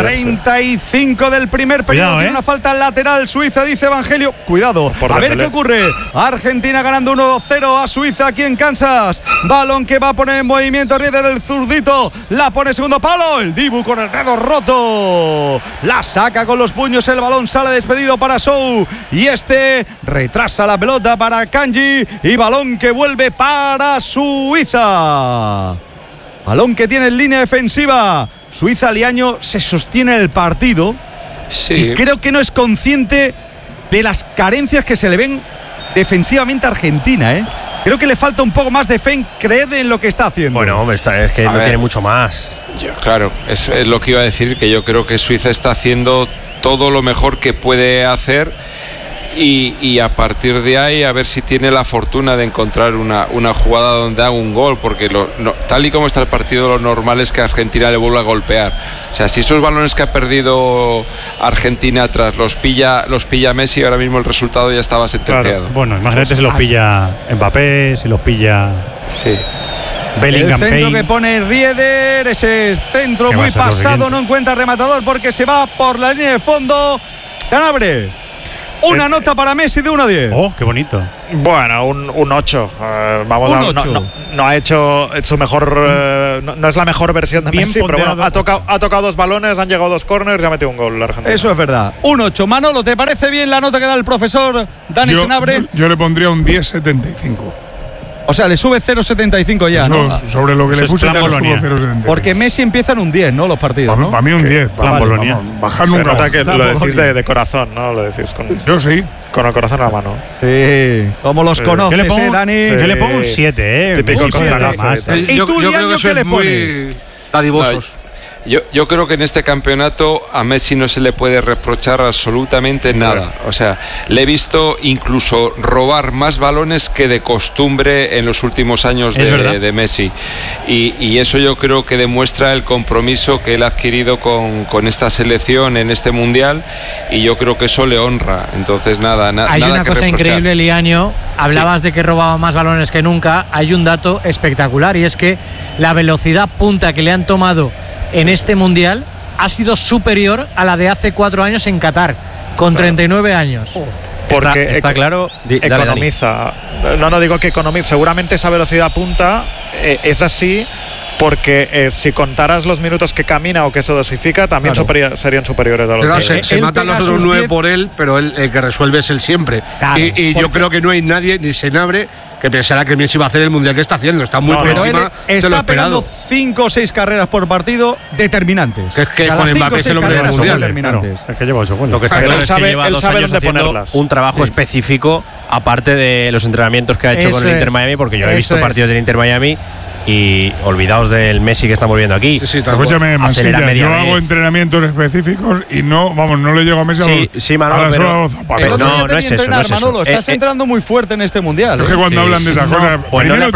35 del primer periodo. Tiene una falta lateral. Suiza, dice Evangelio. Cuidado. A ver qué ocurre. Argentina ganando 1-0 a Suiza aquí en Kansas. Balón que va a poner en movimiento Rieder, el zurdito. La pone segundo palo. El Dibu con el dedo roto. La saca con los puños. El balón sale despedido para Sou. Y este retrasa la pelota para Kanji. Y balón que vuelve para Suiza. Balón que tiene en línea defensiva. Suiza, Liaño, se sostiene el partido. Sí. Y creo que no es consciente de las carencias que se le ven defensivamente a Argentina, ¿eh? Creo que le falta un poco más de fe en creer en lo que está haciendo. Bueno, hombre, es que no tiene mucho más. Claro, es lo que iba a decir, que yo creo que Suiza está haciendo todo lo mejor que puede hacer y a partir de ahí a ver si tiene la fortuna de encontrar una jugada donde haga un gol, porque tal y como está el partido, lo normal es que Argentina le vuelva a golpear. O sea, si esos balones que ha perdido Argentina atrás los pilla Messi, ahora mismo el resultado ya estaba sentenciado. Claro. Bueno, imagínate si los pilla Mbappé, si los pilla. Sí. El centro que pone Rieder, ese centro muy pasado, no encuentra rematador porque se va por la línea de fondo. Sanabria. Una nota para Messi de 1 a 10. Oh, qué bonito. Bueno, un 8. Vamos, un 8. No ha hecho su mejor. No es la mejor versión de Messi, pero bueno, ha tocado 2 balones, han llegado 2 corners y ha metido un gol la Argentina. Eso es verdad. Un 8. Manolo, ¿te parece bien la nota que da el profesor Dani Sanabria? Yo le pondría un 10,75. O sea, le sube 0,75 ya, ¿no? Sobre lo que le puse, ya le subo 0,75. Porque Messi empieza en un 10, ¿no? Los partidos, ¿no? Para mí un 10. Plan Bolonia. Bajar nunca. Nota que lo decís de corazón, ¿no? Lo decís con. Yo sí. Con el corazón en la mano. Sí. ¿Cómo los conoces, Dani? Yo le pongo un 7, Típico un 7. ¿Y tú, Liaño, qué le pones? Dadivosos. Yo creo que en este campeonato a Messi no se le puede reprochar absolutamente nada. O sea, le he visto incluso robar más balones que de costumbre en los últimos años de Messi. Y eso yo creo que demuestra el compromiso que él ha adquirido con esta selección en este Mundial, y yo creo que eso le honra. Entonces, nada Hay una que cosa reprochar. increíble, Liaño. Hablabas de que robaba más balones que nunca. Hay un dato espectacular, y es que la velocidad punta que le han tomado en este Mundial ha sido superior a la de hace 4 años en Qatar, con 39 años. Porque está claro. Economiza. No digo que economiza. Seguramente esa velocidad punta es así porque si contaras los minutos que camina o que se dosifica, también serían superiores a los que se matan los otros 9 por él, pero el que resuelve es él siempre. Claro, y yo creo que no hay nadie, ni Sanabria, que pensará que Messi va a hacer el Mundial que está haciendo. Está muy por encima de lo está pegando esperado. 5 o 6 carreras por partido determinantes. Es que con Mbappé es el hombre del Mundial. Determinantes. Es que lleva 8 goles. Lo que está claro es que lleva 2 años dónde haciendo ponerlas. un trabajo específico, aparte de los entrenamientos que ha hecho con el Inter Miami, porque yo he visto partidos del Inter Miami. Y olvidaos del Messi que estamos viendo aquí. Escúchame, Mansilla, yo hago entrenamientos específicos y no le llego a Messi sí, Manolo, pero no es eso, Manolo, estás entrando muy fuerte en este Mundial. Es que cuando hablan de esas cosas, primero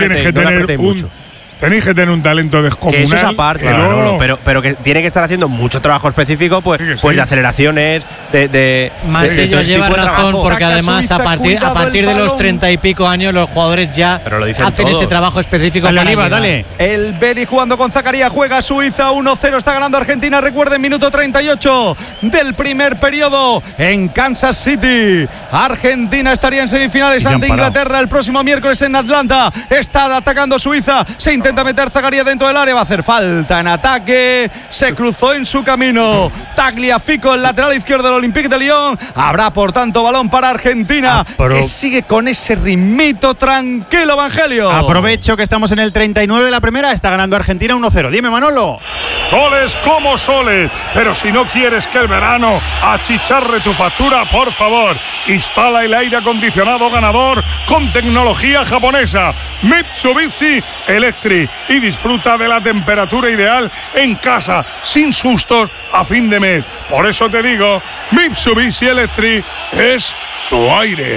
tenéis que tener un talento descomunal. Que eso es aparte, pero que tiene que estar haciendo mucho trabajo específico, pues de aceleraciones, de Mansillo lleva razón, porque además a partir de los 30 y pico años los jugadores ya hacen ese trabajo específico. Dale. El Betis jugando con Zakaria, juega Suiza 1-0, está ganando Argentina. Recuerden, minuto 38 del primer periodo en Kansas City. Argentina estaría en semifinales ante Inglaterra el próximo miércoles en Atlanta. Está atacando Suiza, se intenta meter Zakaria dentro del área, va a hacer falta en ataque, se cruzó en su camino Tagliafico, el lateral izquierdo del Olympique de Lyon. Habrá por tanto balón para Argentina, que sigue con ese ritmito tranquilo, Evangelio. Aprovecho que estamos en el 39 de la primera, está ganando Argentina 1-0. Dime, Manolo. Goles como soles, pero si no quieres que el verano achicharre tu factura, por favor, instala el aire acondicionado ganador con tecnología japonesa Mitsubishi Electric y disfruta de la temperatura ideal en casa, sin sustos a fin de mes. Por eso te digo, Mitsubishi Electric es tu aire.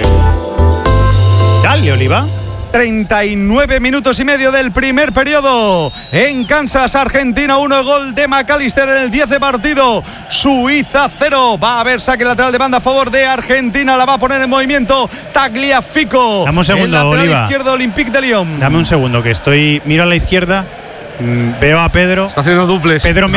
Dale, Oliva. 39 minutos y medio del primer periodo en Kansas, Argentina 1, gol de McAllister en el 10 de partido, Suiza 0. Va a haber saque lateral de banda a favor de Argentina, la va a poner en movimiento Tagliafico. Dame un segundo, el lateral Oliva. izquierdo Olympique de Lyon. Dame un segundo, que miro a la izquierda, veo a Pedro. Está haciendo duples. Pedro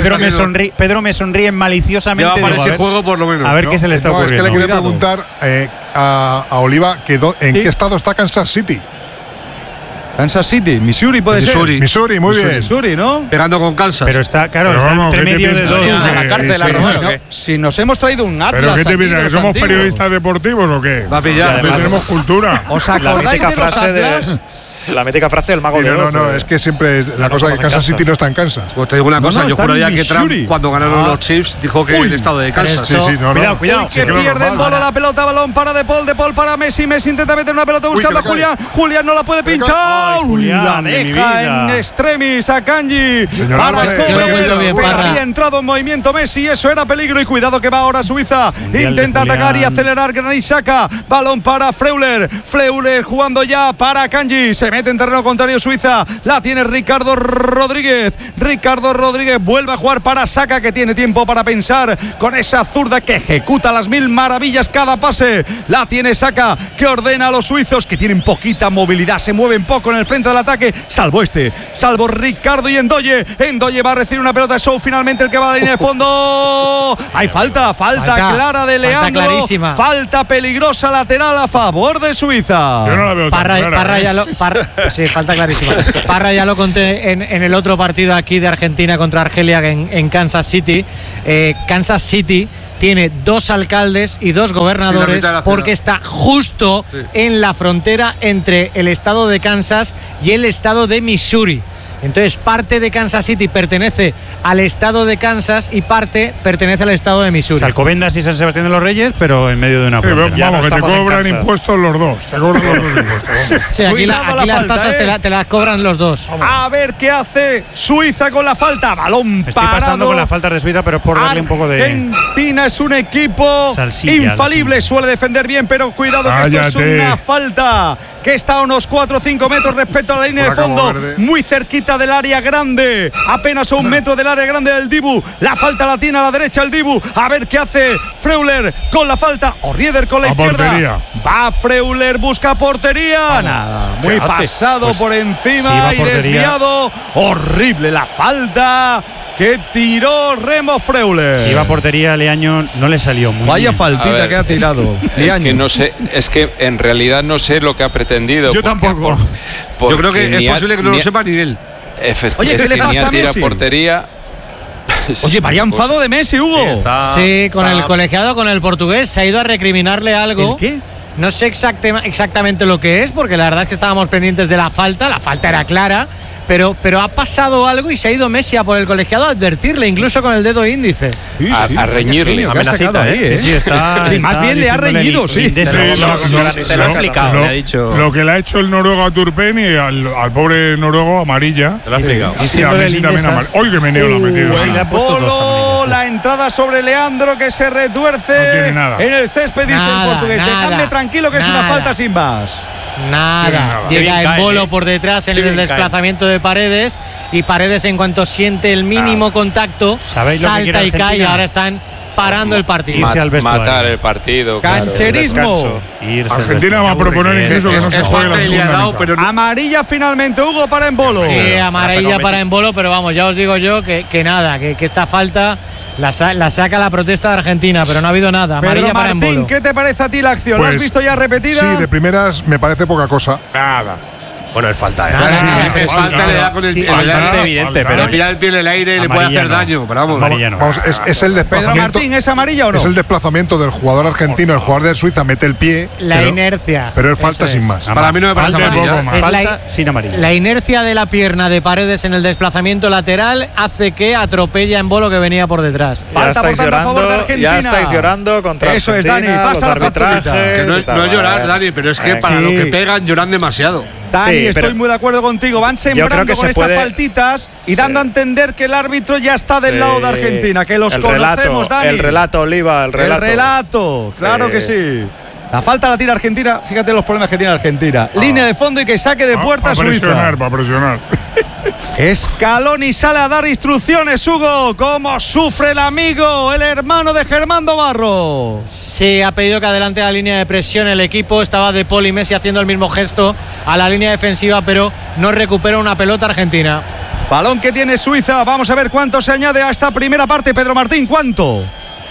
me sonríe maliciosamente. Ya para ese juego por lo menos. A ver qué se le está ocurriendo. Es que le quería preguntar a Oliva en qué estado está Kansas City. Kansas City, Missouri puede ser. Missouri, muy bien. Missouri, ¿no? Pegando con Kansas. Pero está entre medio de dos. La cárcel, si nos hemos traído un Atlas. ¿Pero qué te piensas? ¿Que somos antiguos periodistas deportivos o qué? Va a pillar. Tenemos cultura. ¿Os acordáis de los Atlas? La mítica frase del mago de Oz. No, es que siempre la cosa que Kansas City no está en Kansas. Pues te digo una cosa, yo juraría que Trump, cuando ganaron los Chiefs, dijo que el estado de Kansas. Cuidado. Que pierden bola la pelota, balón para De Paul para Messi. Messi intenta meter una pelota buscando a Julián. Julián no la puede pinchar. La deja en extremis a Kanji. Había entrado en movimiento Messi, eso era peligro. Y cuidado que va ahora Suiza. Intenta atacar y acelerar Granit Xhaka. Balón para Freuler. Freuler jugando ya para Kanji. Se Se mete en terreno contrario Suiza. La tiene Ricardo Rodríguez. Ricardo Rodríguez vuelve a jugar para Saka, que tiene tiempo para pensar con esa zurda que ejecuta las mil maravillas cada pase. La tiene Saka, que ordena a los suizos, que tienen poquita movilidad, se mueven poco en el frente del ataque, salvo Ricardo y Endoye. Endoye va a recibir una pelota de Show, finalmente el que va a la línea de fondo. Hay falta clara de Leandro. Falta peligrosa lateral a favor de Suiza. Yo no la veo sí, falta clarísima. Parra ya lo conté en el otro partido aquí de Argentina contra Argelia en Kansas City. Kansas City tiene 2 alcaldes y 2 gobernadores porque está justo en la frontera entre el estado de Kansas y el estado de Missouri. Entonces parte de Kansas City pertenece al estado de Kansas y parte pertenece al estado de Missouri. Alcobendas y San Sebastián de los Reyes, pero en medio de una frontera. Vamos, que te cobran impuestos los dos. Te cobran los dos impuestos. Sí, aquí las tasas te las cobran los dos. A ver qué hace Suiza con la falta. Balón Estoy parado. pasando con las faltas de Suiza, pero por darle un poco de... Argentina es un equipo infalible. Suele defender bien, pero cuidado que esto es una falta que está a unos 4 o 5 metros respecto a la línea de fondo. Muy cerquita del área grande, apenas a 1 metro del área grande del Dibu. La falta la tiene a la derecha el Dibu. A ver qué hace Freuler con la falta, o Rieder con la izquierda. Portería. Va Freuler, busca portería. Nada, muy pasado por encima y desviado. Horrible la falta que tiró Remo Freuler. Si iba a portería, Leaño no le salió muy Vaya bien. faltita que ha tirado. Es que no sé, es que en realidad no sé lo que ha pretendido. Yo tampoco. Yo creo que es posible que no lo sepa ni él. Oye, ¿qué le pasa a Messi? Portería. Oye, vaya enfado de Messi, Hugo. Sí, con el colegiado, con el portugués, se ha ido a recriminarle algo. ¿El qué? No sé exactamente lo que es, porque la verdad es que estábamos pendientes de la falta era clara, pero ha pasado algo y se ha ido Messi a por el colegiado a advertirle, incluso con el dedo índice. A reñirle. Sí, está más bien le ha reñido, sí. Lo que le ha hecho el noruego a Turpen y al pobre noruego amarilla. Te lo ha explicado. Hoy que meneo lo ha metido. Polo, la entrada sobre Leandro, que se retuerce en el césped, dice el portugués. Dejadme tranquilo, que es una falta sin más. Nada. Llega en Bolo por detrás en el desplazamiento de Paredes, y Paredes, en cuanto siente el mínimo contacto, salta y cae, y ahora están parando el partido. Matar el partido. Cancherismo. Argentina va a proponer incluso que no se juegue la segunda mitad. Amarilla finalmente, Hugo, para Embolo. Sí, amarilla para Embolo, pero vamos, ya os digo yo que nada, que esta falta la saca la protesta de Argentina, pero no ha habido nada. Pedro Martín, ¿qué te parece a ti la acción? Pues, ¿la has visto ya repetida? Sí, de primeras me parece poca cosa. Nada. Bueno, es falta, falta le da con el pie. Bastante evidente, pero le pilla el pie en el aire y le puede hacer daño. Pero vamos, es el desplazamiento. Pedro Martín, ¿es amarilla o no? Es el desplazamiento del jugador argentino. El jugador de Suiza mete el pie. La inercia. Pero es falta sin más. Para mí no me parece amarilla. Falta sin amarilla. La inercia de la pierna de Paredes en el desplazamiento lateral hace que atropelle a Embolo, que venía por detrás. Falta, por tanto, a favor de Argentina. Ya estáis llorando contra Eso Argentina. Es, Dani, pasa la facturita. Que no es llorar, Dani, pero es que para lo que pegan lloran demasiado. Dani, estoy muy de acuerdo contigo. Van sembrando con estas faltitas y dando a entender que el árbitro ya está del lado de Argentina, que los conocemos, Dani. El relato, Oliva, el relato. Claro que sí. La falta la tira Argentina. Fíjate los problemas que tiene Argentina. Línea de fondo y que saque de puerta Suiza. Para presionar. Scaloni sale a dar instrucciones, Hugo. ¿Cómo sufre el amigo, el hermano de Germán Barro? Sí, ha pedido que adelante la línea de presión el equipo. Estaba De Paul y Messi haciendo el mismo gesto a la línea defensiva, pero no recupera una pelota Argentina. Balón que tiene Suiza. Vamos a ver cuánto se añade a esta primera parte. Pedro Martín, ¿cuánto?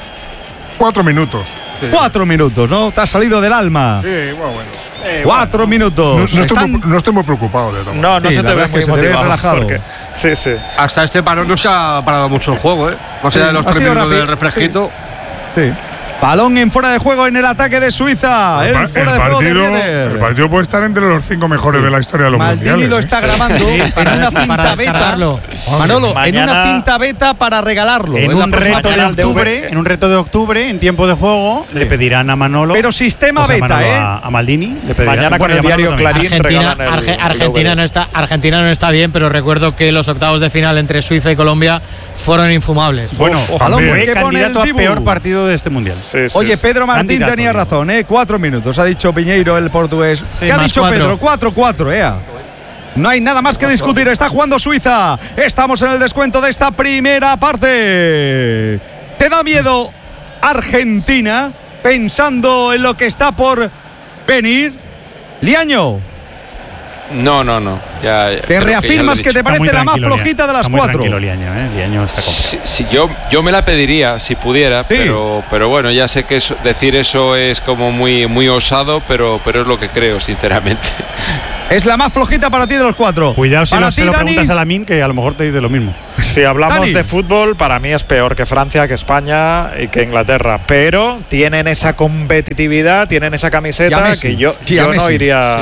4 minutos. 4 minutos, ¿no? Te has salido del alma. Sí, bueno. 4 minutos. No estoy muy preocupado de todo. No se te ve muy motivado, relajado. Sí. Hasta este parón no se ha parado mucho el juego, ¿eh? Más allá de los 3 minutos del refresquito. Sí. Balón en fuera de juego en el ataque de Suiza. El fuera de juego de Rieder. El partido puede estar entre los 5 mejores de la historia de los mundiales. Maldini lo está grabando en una cinta beta. Manolo, en una cinta beta para regalarlo. En un reto de octubre, en tiempo de juego, le pedirán a Manolo. Pero sistema beta, a Maldini. Le pedirán, mañana con el diario Clarín Argentina no está bien, pero recuerdo que los octavos de final entre Suiza y Colombia fueron infumables. Bueno, fue candidato a peor partido de este mundial. Oye, Pedro Martín tenía razón, 4 minutos, ha dicho Piñeiro, el portugués. ¿Qué ha dicho 4. Pedro? 4-4, No hay nada más que discutir. Está jugando Suiza. Estamos en el descuento de esta primera parte. ¿Te da miedo Argentina pensando en lo que está por venir? Liaño. No. Ya, ¿Te reafirmas que te parece la más flojita de las cuatro? Liaño está sí, yo me la pediría si pudiera, sí. pero bueno, ya sé que decir eso es como muy osado, pero es lo que creo, sinceramente. Es la más flojita para ti de los cuatro. Cuidado si se lo preguntas a Lamin, que a lo mejor te dice lo mismo. Si hablamos de fútbol, para mí es peor que Francia, que España y que Inglaterra. Pero tienen esa competitividad, tienen esa camiseta que yo no iría.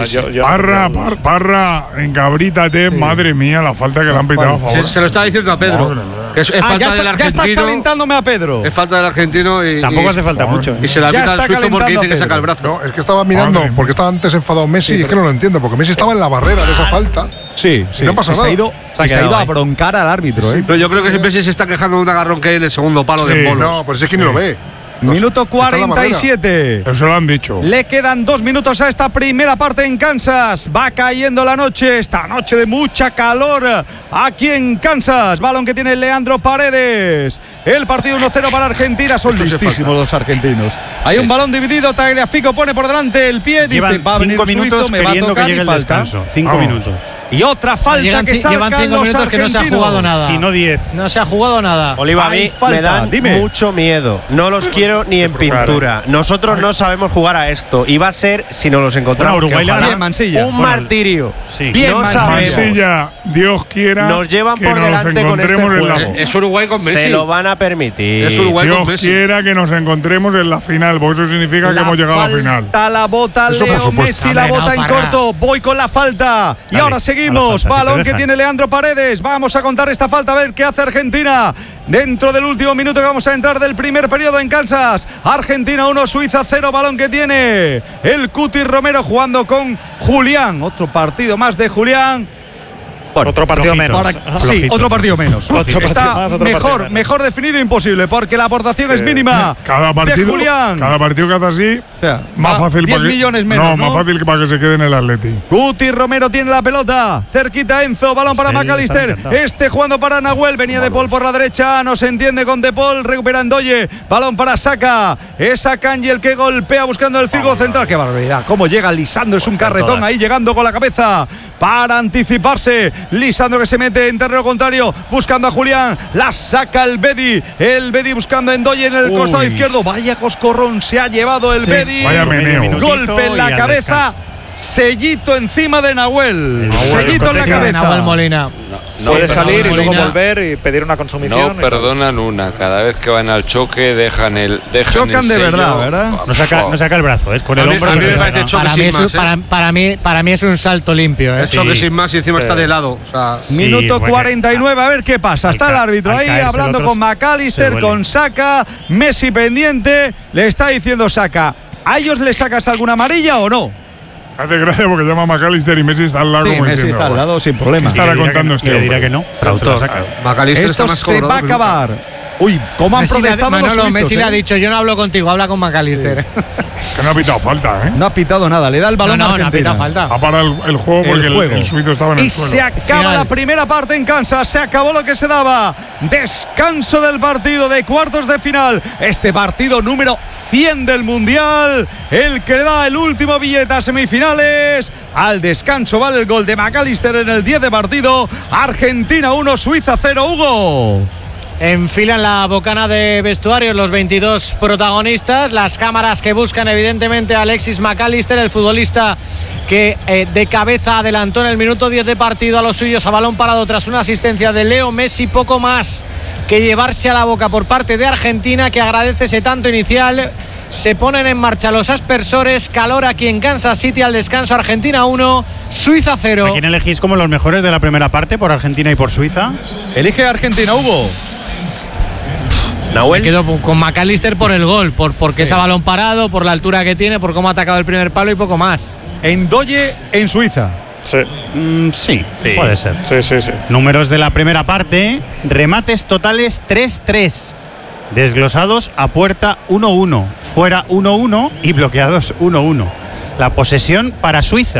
Parra, encabrítate, madre mía, la falta que le han pitado a favor. Se lo estaba diciendo a Pedro. Es falta del argentino. Ya estás calentándome a Pedro. Es falta del argentino y. Tampoco hace falta mucho. Y se la pita al suizo porque dice que saca el brazo. No, es que estaba mirando, porque estaba antes enfadado Messi y es que no lo entiendo, porque Messi estaba en la barrera de esa falta. Sí. No pasa nada. Se ha ido a broncar al árbitro. No, yo creo que siempre se está quejando de un agarrón que hay en el segundo palo de Bolos. No, pues es que ni lo ve. Minuto 47. Eso lo han dicho. Le quedan 2 minutos a esta primera parte en Kansas. Va cayendo la noche. Esta noche de mucha calor aquí en Kansas. Balón que tiene Leandro Paredes. El partido 1-0 para Argentina. Son listísimos los argentinos. Hay un balón dividido. Tagliafico pone por delante el pie. Dice, va a venir 5 minutos queriendo que llegue el descanso. 5 minutos. Y otra falta que sacan los argentinos. Que no se ha jugado nada. Si no 10. No se ha jugado nada. Oliva, a mí me dan mucho miedo. No los quiero ni en pintura. Nosotros no sabemos jugar a esto. Y va a ser, si nos los encontramos, bien, Mansilla. un martirio. Sí. Bien, Mansilla, Dios quiera. Nos llevan que por delante con este juego. Es Uruguay con Messi. Se lo van a permitir. Es Uruguay Dios con Messi. quiera que nos encontremos en la final, porque eso significa que hemos llegado a la final. La bota Leo Messi, la bota en corto. Voy con la falta. Y ahora seguimos. Balón que tiene Leandro Paredes. Vamos a contar esta falta, a ver qué hace Argentina. Dentro del último minuto que vamos a entrar del primer periodo en Kansas. Argentina 1, Suiza 0. Balón que tiene el Cuti Romero jugando con Julián. Otro partido más de Julián. Bueno, otro partido menos. Sí, otro partido menos. Está mejor definido imposible, porque la aportación es mínima de Julián. Cada partido que hace así, más fácil 10 millones menos. Más fácil para que se quede en el Atleti. Guti Romero tiene la pelota. Cerquita Enzo, balón para McAllister. Jugando para Nahuel. Venía De Paul por la derecha. No se entiende con De Paul. Recupera Ndoye. Balón para Saka. Es Akanji el que golpea buscando el círculo central. Qué barbaridad. Cómo llega Lisandro. Es un carretón ahí llegando con la cabeza para anticiparse. Lisandro que se mete en terreno contrario buscando a Julián. La saca el Bedi. El Bedi buscando a Ndoye en el costado izquierdo. Vaya coscorrón se ha llevado el Bedi. Vaya meneo. Golpe en la cabeza. Sellito encima de Nahuel. Sellito en la cabeza. Nahuel Molina. Puede salir y luego volver y pedir una consumición. No perdonan una. Cada vez que van al choque dejan chocan el de sello. ¿verdad? No saca el brazo, es con el hombro. Para mí es un salto limpio. El choque sin más y encima está de lado. O sea, Minuto 49, a ver qué pasa. Está el árbitro ahí hablando con McAllister, con Saka. Messi pendiente. Le está diciendo Saka, ¿a ellos le sacas alguna amarilla o no? Hace gracia porque llama a McAllister y Messi está al lado. Sí, Messi está al lado sin problema. Estará contando este. Le dirá que no. Esto se va a acabar. Uy, ¿cómo han protestado los suizos? Messi le ha dicho, yo no hablo contigo, habla con McAllister. Que no ha pitado falta, ¿eh? No ha pitado nada, le da el balón a Argentina. No ha pitado falta. Ha parado el juego porque el suizo estaba en el suelo. Y se acaba la primera parte en Kansas, se acabó lo que se daba. Descanso del partido de cuartos de final. Este partido número 100 del Mundial, el que da el último billete a semifinales. Al descanso vale el gol de McAllister en el 10 de partido. Argentina 1, Suiza 0, Hugo. Enfilan la bocana de vestuarios los 22 protagonistas. Las cámaras que buscan evidentemente a Alexis McAllister, el futbolista que de cabeza adelantó en el minuto 10 de partido a los suyos a balón parado tras una asistencia de Leo Messi. Poco más que llevarse a la boca por parte de Argentina, que agradece ese tanto inicial. Se ponen en marcha los aspersores. Calor aquí en Kansas City al descanso. Argentina 1, Suiza 0. ¿A quién elegís como los mejores de la primera parte, por Argentina y por Suiza? Elige a Argentina, Hugo. Me quedo con McAllister por el gol, porque es a balón parado, por la altura que tiene, por cómo ha atacado el primer palo y poco más. Ndoye en Suiza. Sí, puede ser. Sí. Números de la primera parte. Remates totales 3-3. Desglosados a puerta 1-1. Fuera 1-1 y bloqueados 1-1. La posesión para Suiza.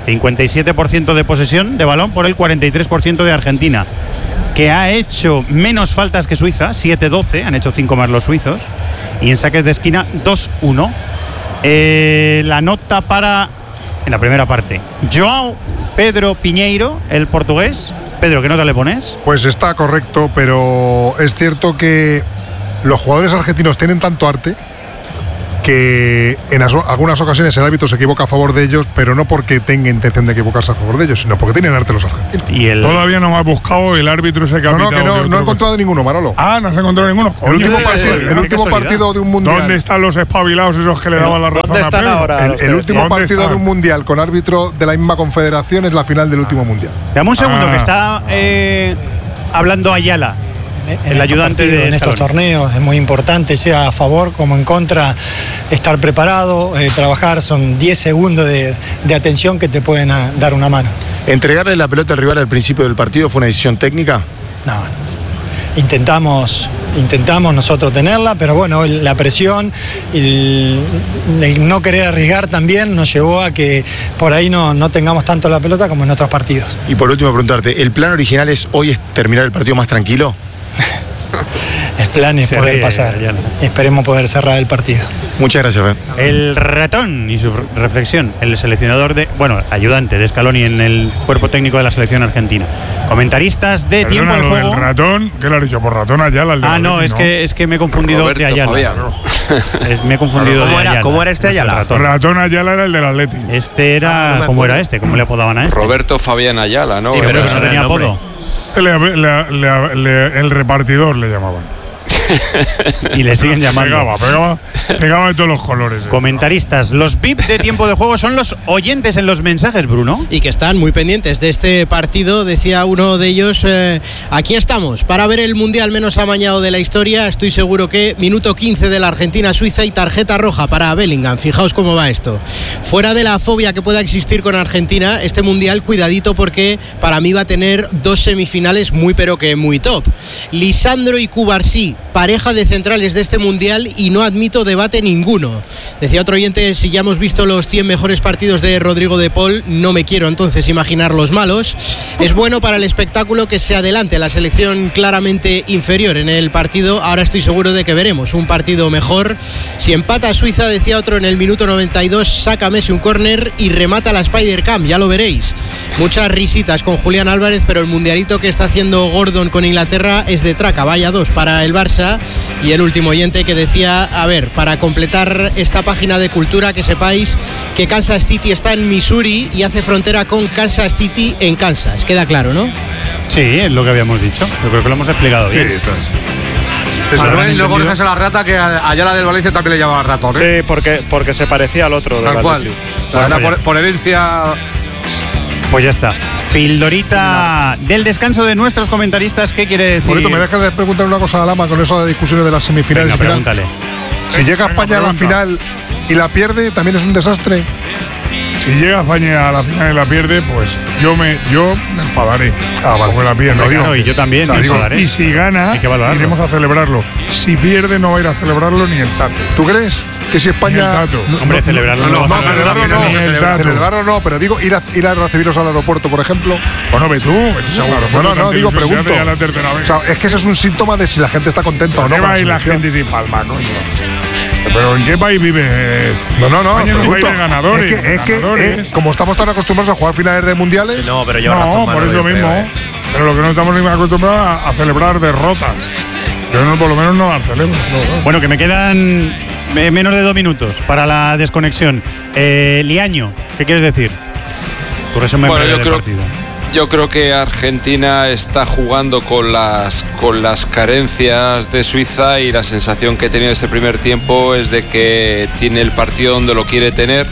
57% de posesión de balón por el 43% de Argentina, que ha hecho menos faltas que Suiza, 7-12, han hecho 5 más los suizos, y en saques de esquina 2-1. La nota para, en la primera parte, João Pedro Pinheiro, el portugués. Pedro, ¿qué nota le pones? Pues está correcto, pero es cierto que los jugadores argentinos tienen tanto arte que en algunas ocasiones el árbitro se equivoca a favor de ellos, pero no porque tenga intención de equivocarse a favor de ellos, sino porque tienen arte los argentinos. Todavía no me ha buscado el árbitro ese que ha pitado. No he encontrado ninguno, Manolo. No has encontrado ninguno. El último partido de un mundial. ¿Dónde están los espabilados esos que le daban la razón? ¿Dónde están ahora? El último partido de un mundial con árbitro de la misma confederación es la final del último mundial. Dame un segundo, que está hablando Ayala, el ayudante de en estos torneos. Es muy importante, sea a favor como en contra, estar preparado, trabajar. Son 10 segundos de atención que te pueden dar una mano. ¿Entregarle la pelota al rival al principio del partido fue una decisión técnica? No. Intentamos nosotros tenerla, pero bueno, la presión y el no querer arriesgar también nos llevó a que por ahí no tengamos tanto la pelota como en otros partidos. Y por último preguntarte, ¿el plan original es terminar el partido más tranquilo? El plan es poder pasar. Esperemos poder cerrar el partido. Muchas gracias. El ratón y su reflexión, el seleccionador ayudante de Scaloni en el cuerpo técnico de la selección argentina. Comentaristas de tiempo de juego. ¿El ratón? ¿Qué le has dicho? ¿Por ratón Ayala? No, es que me he confundido Roberto de Ayala. Me he confundido de Ayala. ¿Cómo era este Ayala? Ratón Ayala era el del Atlético. Este era. ¿Cómo era este? ¿Cómo le apodaban a este? Roberto Fabián Ayala, ¿no? Sí, pero no tenía apodo. El repartidor le llamaban. Y le siguen llamando. Pegaba de todos los colores. Comentaristas, los VIP de tiempo de juego son los oyentes en los mensajes, Bruno. Y que están muy pendientes de este partido. Decía uno de ellos, aquí estamos para ver el mundial menos amañado de la historia. Estoy seguro que minuto 15 de la Argentina-Suiza y tarjeta roja para Bellingham. Fijaos cómo va esto. Fuera de la fobia que pueda existir con Argentina, este mundial, cuidadito, porque para mí va a tener 2 semifinales muy pero que muy top. Lisandro y Cubarsí, pareja de centrales de este mundial, y no admito debate ninguno. Decía otro oyente, si ya hemos visto los 100 mejores partidos de Rodrigo de Paul, no me quiero entonces imaginar los malos. Es bueno para el espectáculo que se adelante la selección claramente inferior en el partido. Ahora estoy seguro de que veremos un partido mejor. Si empata Suiza, decía otro, en el minuto 92 saca Messi un córner y remata la Spider-Cam, ya lo veréis. Muchas risitas con Julián Álvarez, pero el mundialito que está haciendo Gordon con Inglaterra es de traca. Vaya 2 para el Barça. Y el último oyente que decía, para completar esta página de cultura, que sepáis que Kansas City está en Missouri y hace frontera con Kansas City en Kansas. Queda claro, ¿no? Sí, es lo que habíamos dicho. Yo creo que lo hemos explicado bien. Sí, y luego dejas a la rata, que allá la del Valencia también le llamaba ratón. Sí, porque se parecía al otro. Tal cual. Por herencia. Pues ya está. Pildorita del descanso de nuestros comentaristas. ¿Qué quiere decir? Bonito, me dejas de preguntar una cosa a Lama con eso de discusiones de las semifinales. Venga, pregúntale. Si llega España a la final y la pierde, ¿también es un desastre? Si llega España a la final y la pierde, pues yo me enfadaré. Vale. Porque la pierde. Y yo también me enfadaré. Y si gana, iremos a celebrarlo. Si pierde, no va a ir a celebrarlo ni el Tato. ¿Tú crees que si España… Hombre, celebrarlo no. Celebrarlo no, pero digo, ir a recibirlos al aeropuerto, por ejemplo. Bueno, ve tú. No, digo, pregunto. O sea, es que ese es un síntoma de si la gente está contenta o no. ¿Qué va a ir la gente sin palma, no? ¿Pero en qué país vive? No. España es un país de ganadores. Es que como estamos tan acostumbrados a jugar finales de mundiales… Sí, no, pero lleva razón, por eso mismo. Pero lo que no estamos ni acostumbrados a celebrar derrotas. Yo por lo menos no las celebro. Bueno, que me quedan menos de 2 minutos para la desconexión. Liaño, ¿qué quieres decir? Tu resumen breve del partido. Yo creo que Argentina está jugando con las carencias de Suiza, y la sensación que he tenido este primer tiempo es de que tiene el partido donde lo quiere tener,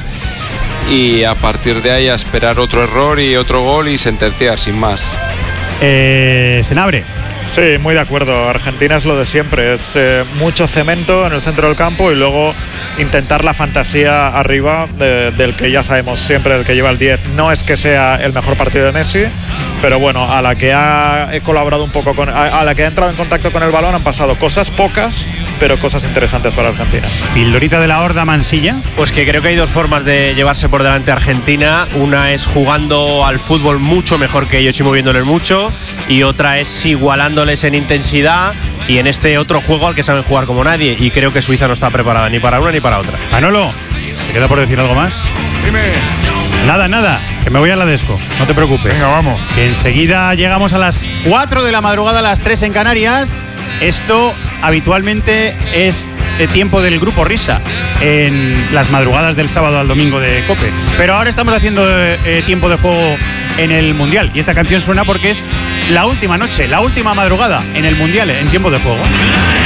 y a partir de ahí a esperar otro error y otro gol y sentenciar sin más. Senabre. Sí, muy de acuerdo. Argentina es lo de siempre, es mucho cemento en el centro del campo y luego intentar la fantasía arriba del que ya sabemos siempre, del que lleva el 10. No es que sea el mejor partido de Messi, pero bueno, a la que ha colaborado un poco a la que ha entrado en contacto con el balón han pasado cosas pocas, pero cosas interesantes para Argentina. Pildorita de la Horda, Mansilla. Pues que creo que hay dos formas de llevarse por delante a Argentina. Una es jugando al fútbol mucho mejor que ellos y moviéndoles mucho, y otra es igualándoles en intensidad y en este otro juego al que saben jugar como nadie, y creo que Suiza no está preparada ni para una ni para otra. Manolo, ¿te queda por decir algo más? Dime. Nada, que me voy a la desco, no te preocupes. Venga, vamos. Que enseguida llegamos a las 4 de la madrugada, a las 3 en Canarias. Esto habitualmente es el tiempo del grupo Risa en las madrugadas del sábado al domingo de COPE. Pero ahora estamos haciendo tiempo de juego en el Mundial. Y esta canción suena porque es la última noche, la última madrugada en el Mundial en tiempo de juego.